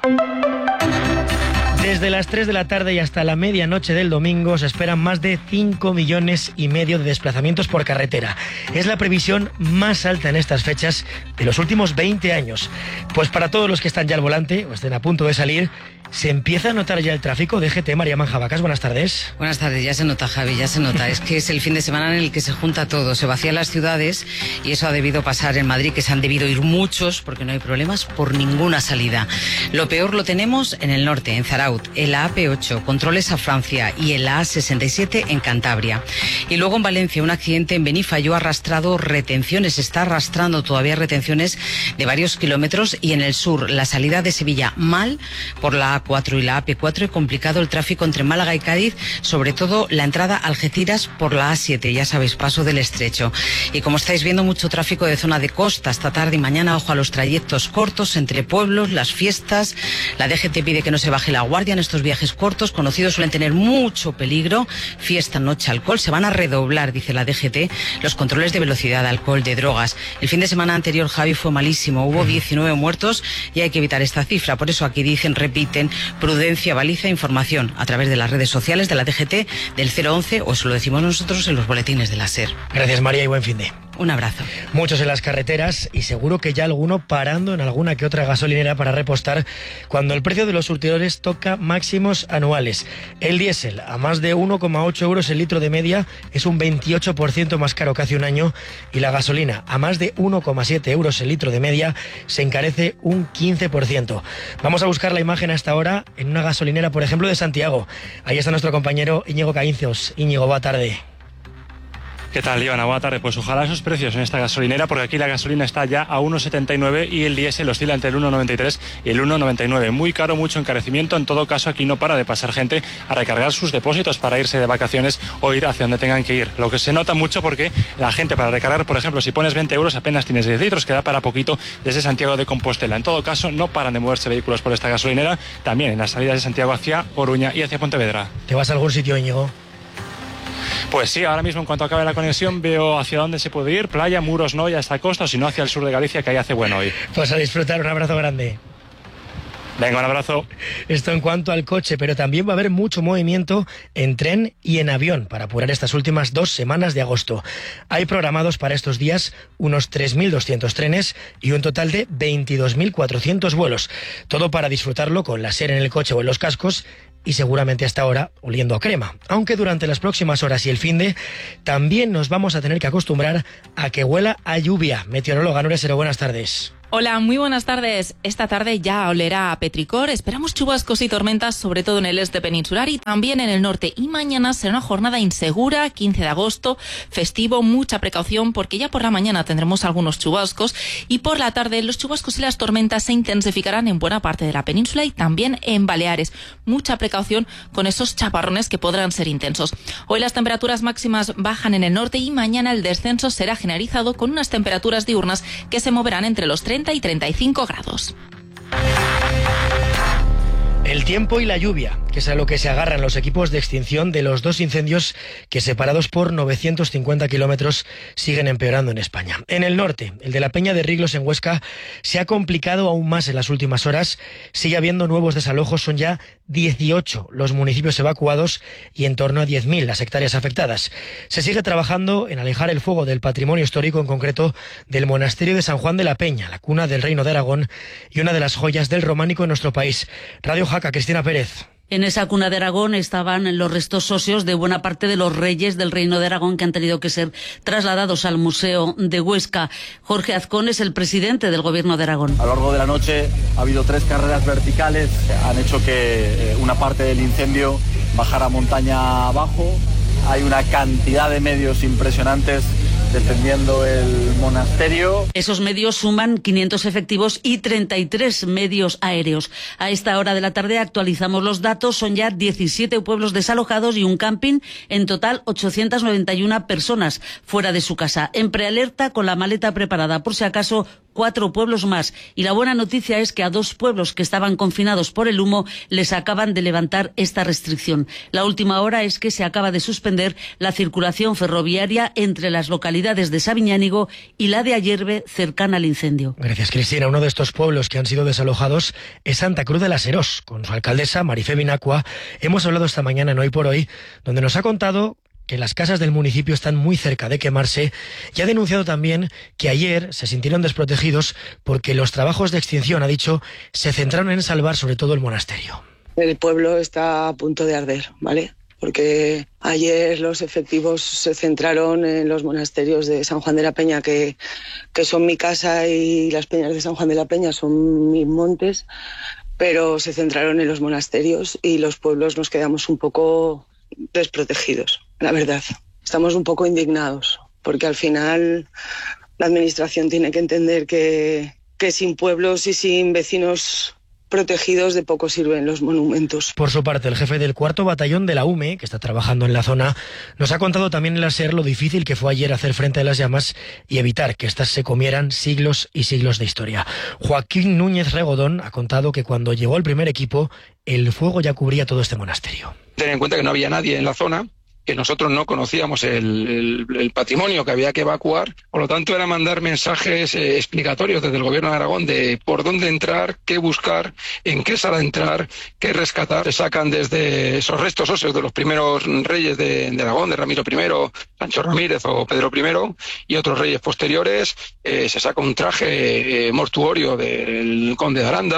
Desde las tres de la tarde y hasta la medianoche del domingo se esperan más de cinco millones y medio de desplazamientos por carretera. Es la previsión más alta en estas fechas de los últimos veinte años. Pues para todos los que están ya al volante o estén a punto de salir, ¿se empieza a notar ya el tráfico? D G T, María Manjabacas, buenas tardes.
Buenas tardes, ya se nota, Javi, ya se nota. Es que es el fin de semana en el que se junta todo, se vacían las ciudades y eso ha debido pasar en Madrid, que se han debido ir muchos porque no hay problemas por ninguna salida. Lo peor lo tenemos en el norte, en Zaraut, en la A P ocho, controles a Francia y en la A sesenta y siete en Cantabria. Y luego en Valencia, un accidente en Benifayó ha arrastrado retenciones, está arrastrando todavía retenciones de varios kilómetros y en el sur, la salida de Sevilla mal por la A cuatro y la A P cuatro, he complicado el tráfico entre Málaga y Cádiz, sobre todo la entrada a Algeciras por la A siete, ya sabéis, paso del Estrecho. Y como estáis viendo, mucho tráfico de zona de costa esta tarde y mañana, ojo a los trayectos cortos entre pueblos, las fiestas. La D G T pide que no se baje la guardia en estos viajes cortos, conocidos, suelen tener mucho peligro. Fiesta, noche, alcohol, se van a redoblar, dice la D G T, los controles de velocidad, alcohol, de drogas. El fin de semana anterior, Javi, fue malísimo, hubo diecinueve muertos y hay que evitar esta cifra. Por eso aquí dicen, repiten, prudencia, baliza, información a través de las redes sociales de la D G T, del cero once, o eso lo decimos nosotros en los boletines de la SER.
Gracias, María, y buen fin de.
Un abrazo.
Muchos en las carreteras y seguro que ya alguno parando en alguna que otra gasolinera para repostar cuando el precio de los surtidores toca máximos anuales. El diésel a más de uno coma ocho euros el litro de media es un veintiocho por ciento más caro que hace un año y la gasolina a más de uno coma siete euros el litro de media se encarece un quince por ciento. Vamos a buscar la imagen hasta ahora en una gasolinera, por ejemplo, de Santiago. Ahí está nuestro compañero Íñigo Caíncios. Íñigo, buena tarde.
¿Qué tal, Ivana? Buena tarde. Pues ojalá esos precios en esta gasolinera, porque aquí la gasolina está ya a uno setenta y nueve y el diésel oscila entre el uno noventa y tres y el uno noventa y nueve. Muy caro, mucho encarecimiento. En todo caso, aquí no para de pasar gente a recargar sus depósitos para irse de vacaciones o ir hacia donde tengan que ir. Lo que se nota mucho porque la gente para recargar, por ejemplo, si pones veinte euros apenas tienes diez litros, que da para poquito desde Santiago de Compostela. En todo caso, no paran de moverse vehículos por esta gasolinera, también en las salidas de Santiago hacia Coruña y hacia Pontevedra.
¿Te vas a algún sitio, Íñigo?
Pues sí, ahora mismo en cuanto acabe la conexión veo hacia dónde se puede ir, playa, Muros no, y hasta costa, o si no hacia el sur de Galicia, que ahí hace bueno hoy.
Pues a disfrutar, un abrazo grande.
Venga, un abrazo.
Esto en cuanto al coche, pero también va a haber mucho movimiento en tren y en avión para apurar estas últimas dos semanas de agosto. Hay programados para estos días unos tres mil doscientos trenes y un total de veintidós mil cuatrocientos vuelos. Todo para disfrutarlo con la SER en el coche o en los cascos y seguramente hasta ahora oliendo a crema. Aunque durante las próximas horas y el finde también nos vamos a tener que acostumbrar a que huela a lluvia. Meteoróloga Nuria Sero, buenas tardes.
Hola, muy buenas tardes. Esta tarde ya olerá a petricor. Esperamos chubascos y tormentas, sobre todo en el este peninsular y también en el norte. Y mañana será una jornada insegura, quince de agosto, festivo, mucha precaución porque ya por la mañana tendremos algunos chubascos y por la tarde los chubascos y las tormentas se intensificarán en buena parte de la península y también en Baleares. Mucha precaución con esos chaparrones que podrán ser intensos. Hoy las temperaturas máximas bajan en el norte y mañana el descenso será generalizado con unas temperaturas diurnas que se moverán entre los treinta y treinta y cinco grados.
El tiempo y la lluvia, que es a lo que se agarran los equipos de extinción de los dos incendios que, separados por novecientos cincuenta kilómetros, siguen empeorando en España. En el norte, el de la Peña de Riglos en Huesca se ha complicado aún más en las últimas horas. Sigue habiendo nuevos desalojos, son ya dieciocho los municipios evacuados y en torno a diez mil las hectáreas afectadas. Se sigue trabajando en alejar el fuego del patrimonio histórico, en concreto del monasterio de San Juan de la Peña, la cuna del Reino de Aragón y una de las joyas del románico en nuestro país. Radio Jaca, Cristina Pérez.
En esa cuna de Aragón estaban los restos óseos de buena parte de los reyes del Reino de Aragón que han tenido que ser trasladados al Museo de Huesca. Jorge Azcón es el presidente del Gobierno de Aragón.
A lo largo de la noche ha habido tres carreras verticales, han hecho que una parte del incendio bajara montaña abajo. Hay una cantidad de medios impresionantes defendiendo el monasterio.
Esos medios suman quinientos efectivos y treinta y tres medios aéreos. A esta hora de la tarde actualizamos los datos. Son ya diecisiete pueblos desalojados y un camping. En total, ochocientas noventa y una personas fuera de su casa. En prealerta, con la maleta preparada por si acaso, cuatro pueblos más. Y la buena noticia es que a dos pueblos que estaban confinados por el humo les acaban de levantar esta restricción. La última hora es que se acaba de suspender la circulación ferroviaria entre las localidades de Sabiñánigo y la de Ayerbe, cercana al incendio.
Gracias, Cristina. Uno de estos pueblos que han sido desalojados es Santa Cruz de la Serós. Con su alcaldesa, Marifé Binacua, hemos hablado esta mañana en Hoy por Hoy, donde nos ha contado que las casas del municipio están muy cerca de quemarse y ha denunciado también que ayer se sintieron desprotegidos porque los trabajos de extinción, ha dicho, se centraron en salvar sobre todo el monasterio.
El pueblo está a punto de arder, ¿vale? Porque ayer los efectivos se centraron en los monasterios de San Juan de la Peña, que, que son mi casa, y las peñas de San Juan de la Peña son mis montes, pero se centraron en los monasterios y los pueblos nos quedamos un poco desprotegidos, la verdad. Estamos un poco indignados, porque al final la administración tiene que entender que, que sin pueblos y sin vecinos protegidos de poco sirven los monumentos.
Por su parte, el jefe del cuarto batallón de la U M E, que está trabajando en la zona, nos ha contado también en la SER lo difícil que fue ayer hacer frente a las llamas y evitar que éstas se comieran siglos y siglos de historia. Joaquín Núñez Regodón ha contado que cuando llegó el primer equipo, el fuego ya cubría todo este monasterio.
Ten en cuenta que no había nadie en la zona, que nosotros no conocíamos el, el, el patrimonio que había que evacuar, por lo tanto era mandar mensajes eh, explicatorios desde el Gobierno de Aragón de por dónde entrar, qué buscar, en qué sala entrar, qué rescatar. Se sacan desde esos restos óseos de los primeros reyes de, de Aragón, de Ramiro primero, Sancho Ramírez o Pedro primero, y otros reyes posteriores. Eh, se saca un traje eh, mortuorio del conde de Aranda,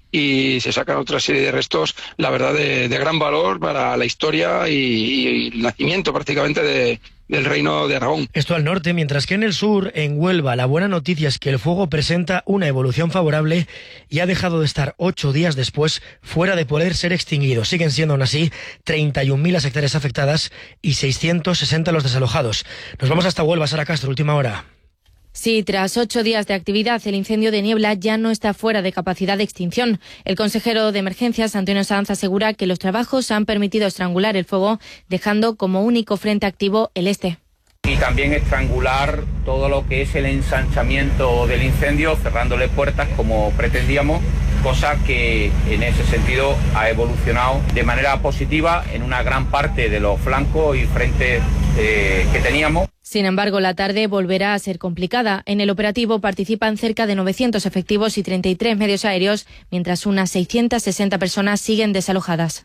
y se sacan otra serie de restos, la verdad, de, de gran valor para la historia y, y el nacimiento prácticamente de, del Reino de Aragón.
Esto al norte, mientras que en el sur, en Huelva, la buena noticia es que el fuego presenta una evolución favorable y ha dejado de estar ocho días después fuera de poder ser extinguido. Siguen siendo aún así treinta y un mil las hectáreas afectadas y seiscientos sesenta los desalojados. Nos vamos hasta Huelva, Sara Castro, última hora.
Sí, tras ocho días de actividad, el incendio de Niebla ya no está fuera de capacidad de extinción. El consejero de Emergencias, Antonio Sanz, asegura que los trabajos han permitido estrangular el fuego, dejando como único frente activo el este.
Y también estrangular todo lo que es el ensanchamiento del incendio, cerrándole puertas como pretendíamos, cosa que en ese sentido ha evolucionado de manera positiva en una gran parte de los flancos y frentes eh, que teníamos.
Sin embargo, la tarde volverá a ser complicada. En el operativo participan cerca de novecientos efectivos y treinta y tres medios aéreos, mientras unas seiscientas sesenta personas siguen desalojadas.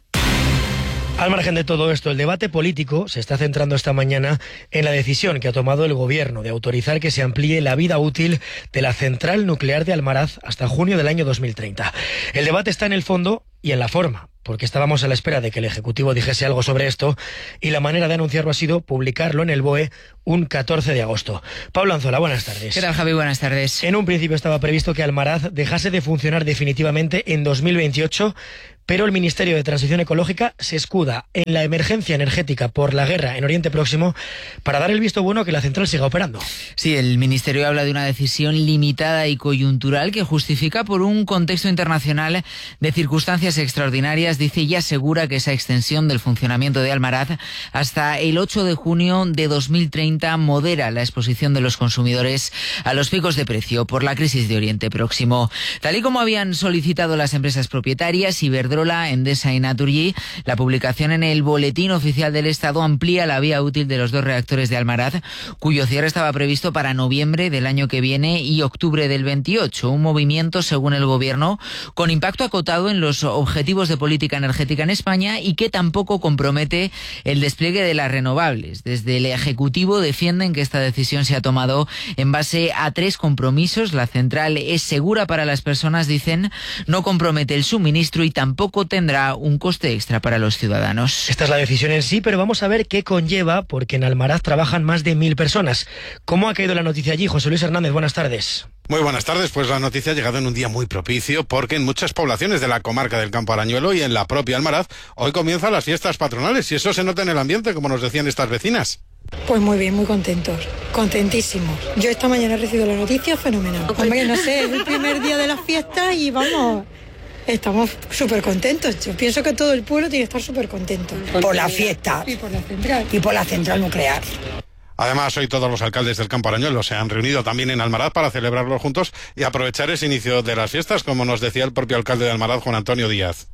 Al margen de todo esto, el debate político se está centrando esta mañana en la decisión que ha tomado el Gobierno de autorizar que se amplíe la vida útil de la central nuclear de Almaraz hasta junio del año dos mil treinta. El debate está en el fondo y en la forma, porque estábamos a la espera de que el Ejecutivo dijese algo sobre esto y la manera de anunciarlo ha sido publicarlo en el B O E un catorce de agosto. Pablo Anzola, buenas tardes.
¿Qué tal, Javi? Buenas tardes.
En un principio estaba previsto que Almaraz dejase de funcionar definitivamente en dos mil veintiocho, pero el Ministerio de Transición Ecológica se escuda en la emergencia energética por la guerra en Oriente Próximo para dar el visto bueno que la central siga operando.
Sí, el Ministerio habla de una decisión limitada y coyuntural que justifica por un contexto internacional de circunstancias extraordinarias. Dice y asegura que esa extensión del funcionamiento de Almaraz hasta el ocho de junio de dos mil treinta modera la exposición de los consumidores a los picos de precio por la crisis de Oriente Próximo. Tal y como habían solicitado las empresas propietarias, Iberdrola, Endesa y Naturgy, la publicación en el Boletín Oficial del Estado amplía la vía útil de los dos reactores de Almaraz, cuyo cierre estaba previsto para noviembre del año que viene y octubre del veintiocho. Un movimiento, según el Gobierno, con impacto acotado en los objetivos de política energética en España y que tampoco compromete el despliegue de las renovables. Desde el Ejecutivo defienden que esta decisión se ha tomado en base a tres compromisos. La central es segura para las personas, dicen, no compromete el suministro y tampoco tendrá un coste extra para los ciudadanos.
Esta es la decisión en sí, pero vamos a ver qué conlleva, porque en Almaraz trabajan más de mil personas. ¿Cómo ha caído la noticia allí? José Luis Hernández, buenas tardes.
Muy buenas tardes, pues la noticia ha llegado en un día muy propicio porque en muchas poblaciones de la comarca del Campo Arañuelo y en la propia Almaraz hoy comienzan las fiestas patronales y eso se nota en el ambiente, como nos decían estas vecinas.
Pues muy bien, muy contentos, contentísimos. Yo esta mañana he recibido la noticia fenomenal. Hombre, no sé, es el primer día de las fiestas y vamos... Estamos súper contentos. Yo pienso que todo el pueblo tiene que estar súper contento.
Por la fiesta.
Y por la central.
Y por la central nuclear.
Además, hoy todos los alcaldes del Campo Arañuelo se han reunido también en Almaraz para celebrarlo juntos y aprovechar ese inicio de las fiestas, como nos decía el propio alcalde de Almaraz, Juan Antonio Díaz.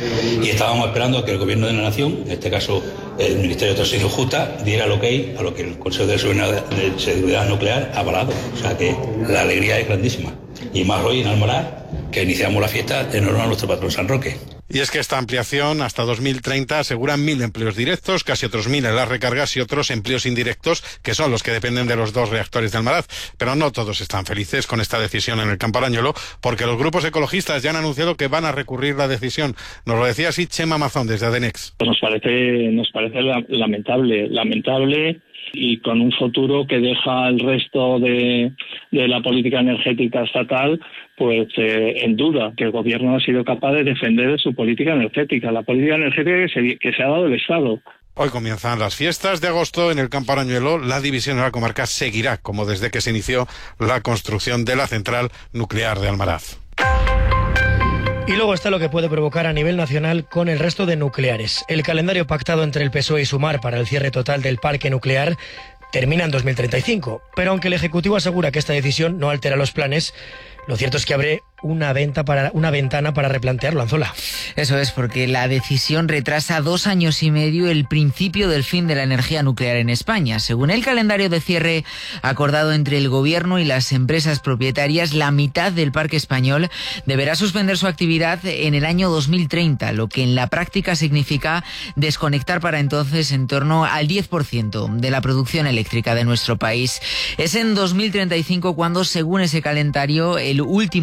Y estábamos esperando a que el Gobierno de la Nación, en este caso el Ministerio de Transición Justa, diera el ok a lo que el Consejo de Seguridad Nuclear ha avalado. O sea que la alegría es grandísima. Y más hoy en Almaraz, que iniciamos la fiesta en honor a nuestro patrón San Roque.
Y es que esta ampliación hasta dos mil treinta asegura mil empleos directos, casi otros mil en las recargas y otros empleos indirectos, que son los que dependen de los dos reactores de Almaraz. Pero no todos están felices con esta decisión en el Campo Arañuelo, porque los grupos ecologistas ya han anunciado que van a recurrir la decisión. Nos lo decía así Chema Mazón desde Adenex.
Pues nos parece, nos parece lamentable, lamentable y con un futuro que deja el resto de, de la política energética estatal pues eh, en duda, que el Gobierno no ha sido capaz de defender su política energética, la política energética que se, que se ha dado el Estado.
Hoy comienzan las fiestas de agosto en el Campo Arañuelo. La división de la comarca seguirá, como desde que se inició la construcción de la central nuclear de Almaraz.
Y luego está lo que puede provocar a nivel nacional con el resto de nucleares. El calendario pactado entre el P S O E y Sumar para el cierre total del parque nuclear termina en dos mil treinta y cinco. Pero aunque el Ejecutivo asegura que esta decisión no altera los planes, lo cierto es que abre una, venta para, una ventana para replantearlo, Anzola.
Eso es, porque la decisión retrasa dos años y medio el principio del fin de la energía nuclear en España. Según el calendario de cierre acordado entre el Gobierno y las empresas propietarias, la mitad del parque español deberá suspender su actividad en el año dos mil treinta, lo que en la práctica significa desconectar para entonces en torno al diez por ciento de la producción eléctrica de nuestro país. Es en dos mil treinta y cinco cuando, según ese calendario, el último reactor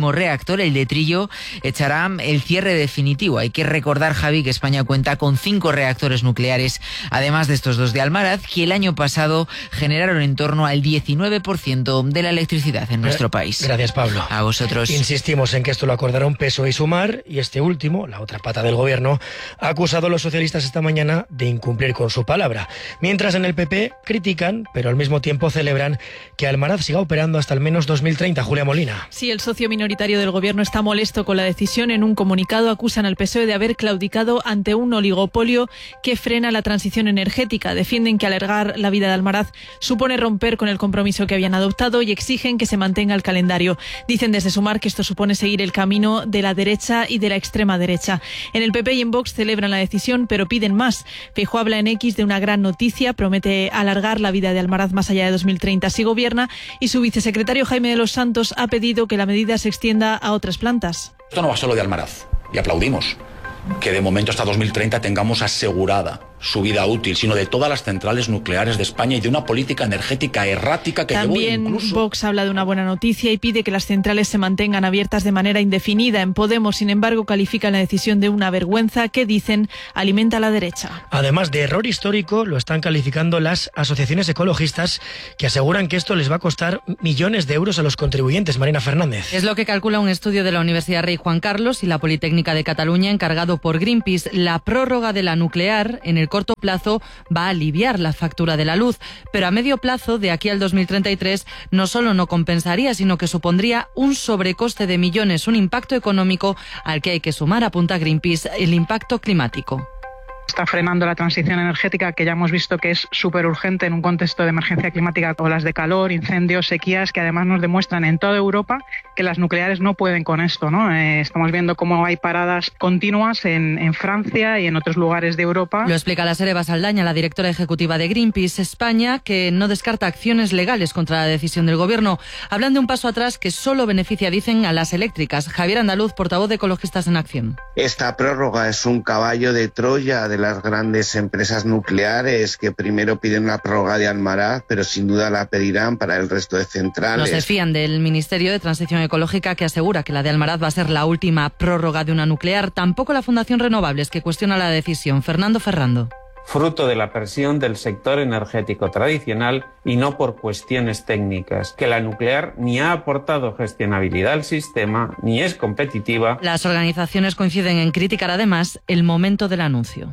reactor, el de Trillo, echará el cierre definitivo. Hay que recordar, Javi, que España cuenta con cinco reactores nucleares, además de estos dos de Almaraz, que el año pasado generaron en torno al diecinueve por ciento de la electricidad en nuestro país.
Gracias, Pablo.
A vosotros.
Insistimos en que esto lo acordaron P S O E y Sumar, y este último, la otra pata del gobierno, ha acusado a los socialistas esta mañana de incumplir con su palabra. Mientras en el P P critican, pero al mismo tiempo celebran que Almaraz siga operando hasta al menos dos mil treinta. Julia Molina.
Sí, el socio minoritario del gobierno está molesto con la decisión. En un comunicado acusan al P S O E de haber claudicado ante un oligopolio que frena la transición energética. Defienden que alargar la vida de Almaraz supone romper con el compromiso que habían adoptado y exigen que se mantenga el calendario. Dicen desde Sumar que esto supone seguir el camino de la derecha y de la extrema derecha. En el P P y en Vox celebran la decisión, pero piden más. Feijóo habla en X de una gran noticia, promete alargar la vida de Almaraz más allá de dos mil treinta si gobierna, y su vicesecretario Jaime de los Santos ha pedido que la medida se extienda a otras plantas.
Esto no va solo de Almaraz, y aplaudimos que de momento hasta dos mil treinta tengamos asegurada su vida útil, sino de todas las centrales nucleares de España y de una política energética errática que
También
llevó incluso...
Vox habla de una buena noticia y pide que las centrales se mantengan abiertas de manera indefinida. En Podemos, sin embargo, califican la decisión de una vergüenza que, dicen, alimenta a la derecha.
Además de error histórico, lo están calificando las asociaciones ecologistas, que aseguran que esto les va a costar millones de euros a los contribuyentes. Marina Fernández.
Es lo que calcula un estudio de la Universidad Rey Juan Carlos y la Politécnica de Cataluña, encargado por Greenpeace. La prórroga de la nuclear en el corto plazo va a aliviar la factura de la luz, pero a medio plazo, de aquí al dos mil treinta y tres, no solo no compensaría, sino que supondría un sobrecoste de millones, un impacto económico al que hay que sumar, apunta Greenpeace, el impacto climático.
Está frenando la transición energética, que ya hemos visto que es súper urgente en un contexto de emergencia climática, olas de calor, incendios, sequías, que además nos demuestran en toda Europa que las nucleares no pueden con esto, ¿no? Eh, estamos viendo cómo hay paradas continuas en, en Francia y en otros lugares de Europa.
Lo explica la Sere Basaldaña, la directora ejecutiva de Greenpeace España, que no descarta acciones legales contra la decisión del gobierno. Hablan de un paso atrás que solo beneficia, dicen, a las eléctricas. Javier Andaluz, portavoz de Ecologistas en Acción.
Esta prórroga es un caballo de Troya de las grandes empresas nucleares, que primero piden la prórroga de Almaraz, pero sin duda la pedirán para el resto de centrales.
No se fían del Ministerio de Transición Ecológica, que asegura que la de Almaraz va a ser la última prórroga de una nuclear. Tampoco la Fundación Renovables, que cuestiona la decisión. Fernando Ferrando.
Fruto de la presión del sector energético tradicional y no por cuestiones técnicas, que la nuclear ni ha aportado gestionabilidad al sistema ni es competitiva.
Las organizaciones coinciden en criticar además el momento del anuncio.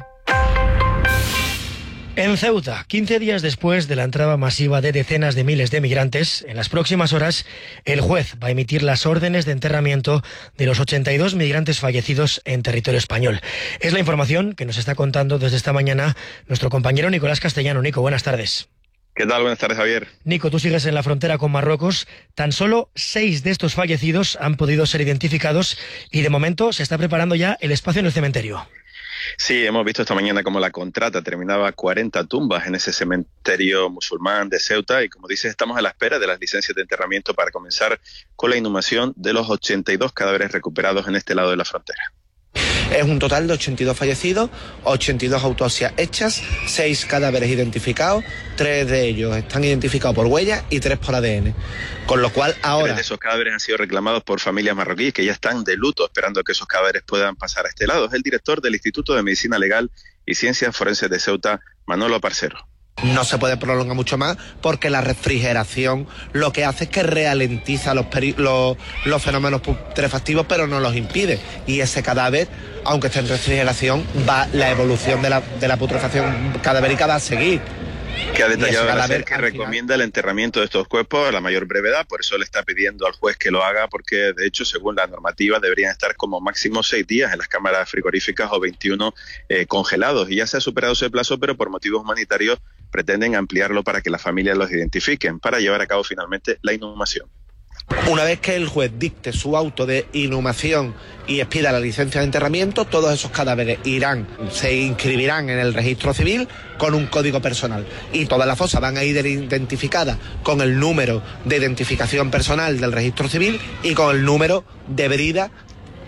En Ceuta, quince días después de la entrada masiva de decenas de miles de migrantes, en las próximas horas el juez va a emitir las órdenes de enterramiento de los ochenta y dos migrantes fallecidos en territorio español. Es la información que nos está contando desde esta mañana nuestro compañero Nicolás Castellano. Nico, buenas tardes.
¿Qué tal? Buenas tardes, Javier.
Nico, tú sigues en la frontera con Marruecos. Tan solo seis de estos fallecidos han podido ser identificados y de momento se está preparando ya el espacio en el cementerio.
Sí, hemos visto esta mañana cómo la contrata terminaba cuarenta tumbas en ese cementerio musulmán de Ceuta y, como dices, estamos a la espera de las licencias de enterramiento para comenzar con la inhumación de los ochenta y dos cadáveres recuperados en este lado de la frontera.
Es un total de ochenta y dos fallecidos, ochenta y dos autopsias hechas, seis cadáveres identificados, tres de ellos están identificados por huellas y tres por A D N. Con lo cual ahora...
Tres de esos cadáveres han sido reclamados por familias marroquíes que ya están de luto esperando que esos cadáveres puedan pasar a este lado. Es el director del Instituto de Medicina Legal y Ciencias Forenses de Ceuta, Manolo Parcero.
No se puede prolongar mucho más porque la refrigeración lo que hace es que ralentiza los, peri- los, los fenómenos putrefactivos, pero no los impide. Y ese cadáver, aunque esté en refrigeración, va la evolución de la, de la putrefacción cadavérica va a seguir.
Que ha detallado el hacer que recomienda el enterramiento de estos cuerpos a la mayor brevedad, por eso le está pidiendo al juez que lo haga, porque de hecho, según la normativa, deberían estar como máximo seis días en las cámaras frigoríficas o veintiuno eh, congelados, y ya se ha superado ese plazo, pero por motivos humanitarios pretenden ampliarlo para que las familias los identifiquen, para llevar a cabo finalmente la inhumación.
Una vez que el juez dicte su auto de inhumación y expida la licencia de enterramiento, todos esos cadáveres irán, se inscribirán en el registro civil con un código personal y todas las fosas van a ir identificadas con el número de identificación personal del registro civil y con el número de brida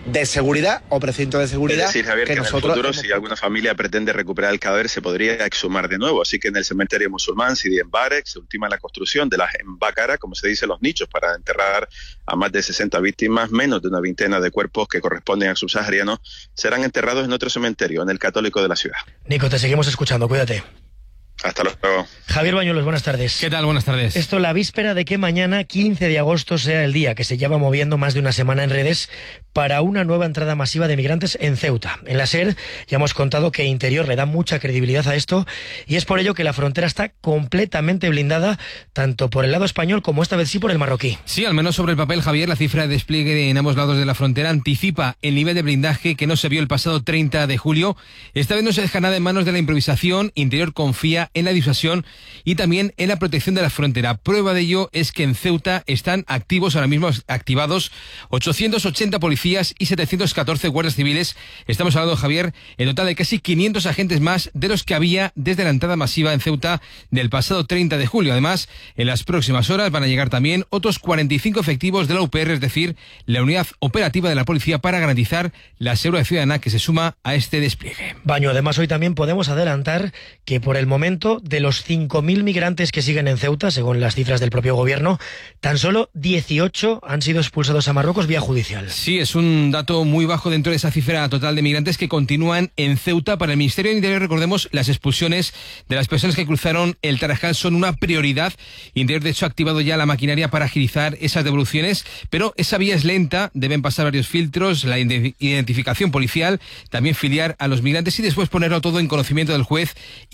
de seguridad o precinto de seguridad.
Es decir, Javier, que, que nosotros en el futuro, hemos... si alguna familia pretende recuperar el cadáver, se podría exhumar de nuevo. Así que en el cementerio musulmán Sidi Mbarek se ultima la construcción de las embácaras, como se dice, los nichos para enterrar a más de sesenta víctimas. Menos de una veintena de cuerpos que corresponden a subsaharianos serán enterrados en otro cementerio, en el católico de la ciudad.
Nico, te seguimos escuchando, cuídate.
Hasta luego.
Javier Bañuelos, buenas tardes.
¿Qué tal? Buenas tardes.
Esto la víspera de que mañana, quince de agosto, sea el día que se lleva moviendo más de una semana en redes para una nueva entrada masiva de migrantes en Ceuta. En la SER ya hemos contado que Interior le da mucha credibilidad a esto y es por ello que la frontera está completamente blindada, tanto por el lado español como esta vez sí por el marroquí.
Sí, al menos sobre el papel, Javier, la cifra de despliegue en ambos lados de la frontera anticipa el nivel de blindaje que no se vio el pasado treinta de julio. Esta vez no se deja nada en manos de la improvisación. Interior confía en la disuasión y también en la protección de la frontera. Prueba de ello es que en Ceuta están activos, ahora mismo activados, ochocientos ochenta policías y setecientos catorce guardias civiles. Estamos hablando, Javier, en total de casi quinientos agentes más de los que había desde la entrada masiva en Ceuta del pasado treinta de julio. Además, en las próximas horas van a llegar también otros cuarenta y cinco efectivos de la U P R, es decir, la unidad operativa de la policía para garantizar la seguridad ciudadana que se suma a este despliegue.
Baño, además hoy también podemos adelantar que por el momento de los cinco mil migrantes que siguen en Ceuta, según las cifras del propio gobierno, tan solo dieciocho han sido expulsados a Marruecos vía judicial.
Sí, es un dato muy bajo dentro de esa cifra total de migrantes que continúan en Ceuta. Para el Ministerio del Interior, recordemos, las expulsiones de las personas que cruzaron el Tarajal son una prioridad. Interior, de hecho, ha activado ya la maquinaria para agilizar esas devoluciones, pero esa vía es lenta, deben pasar varios filtros, la identificación policial, también filiar a los migrantes y después ponerlo todo en conocimiento del juez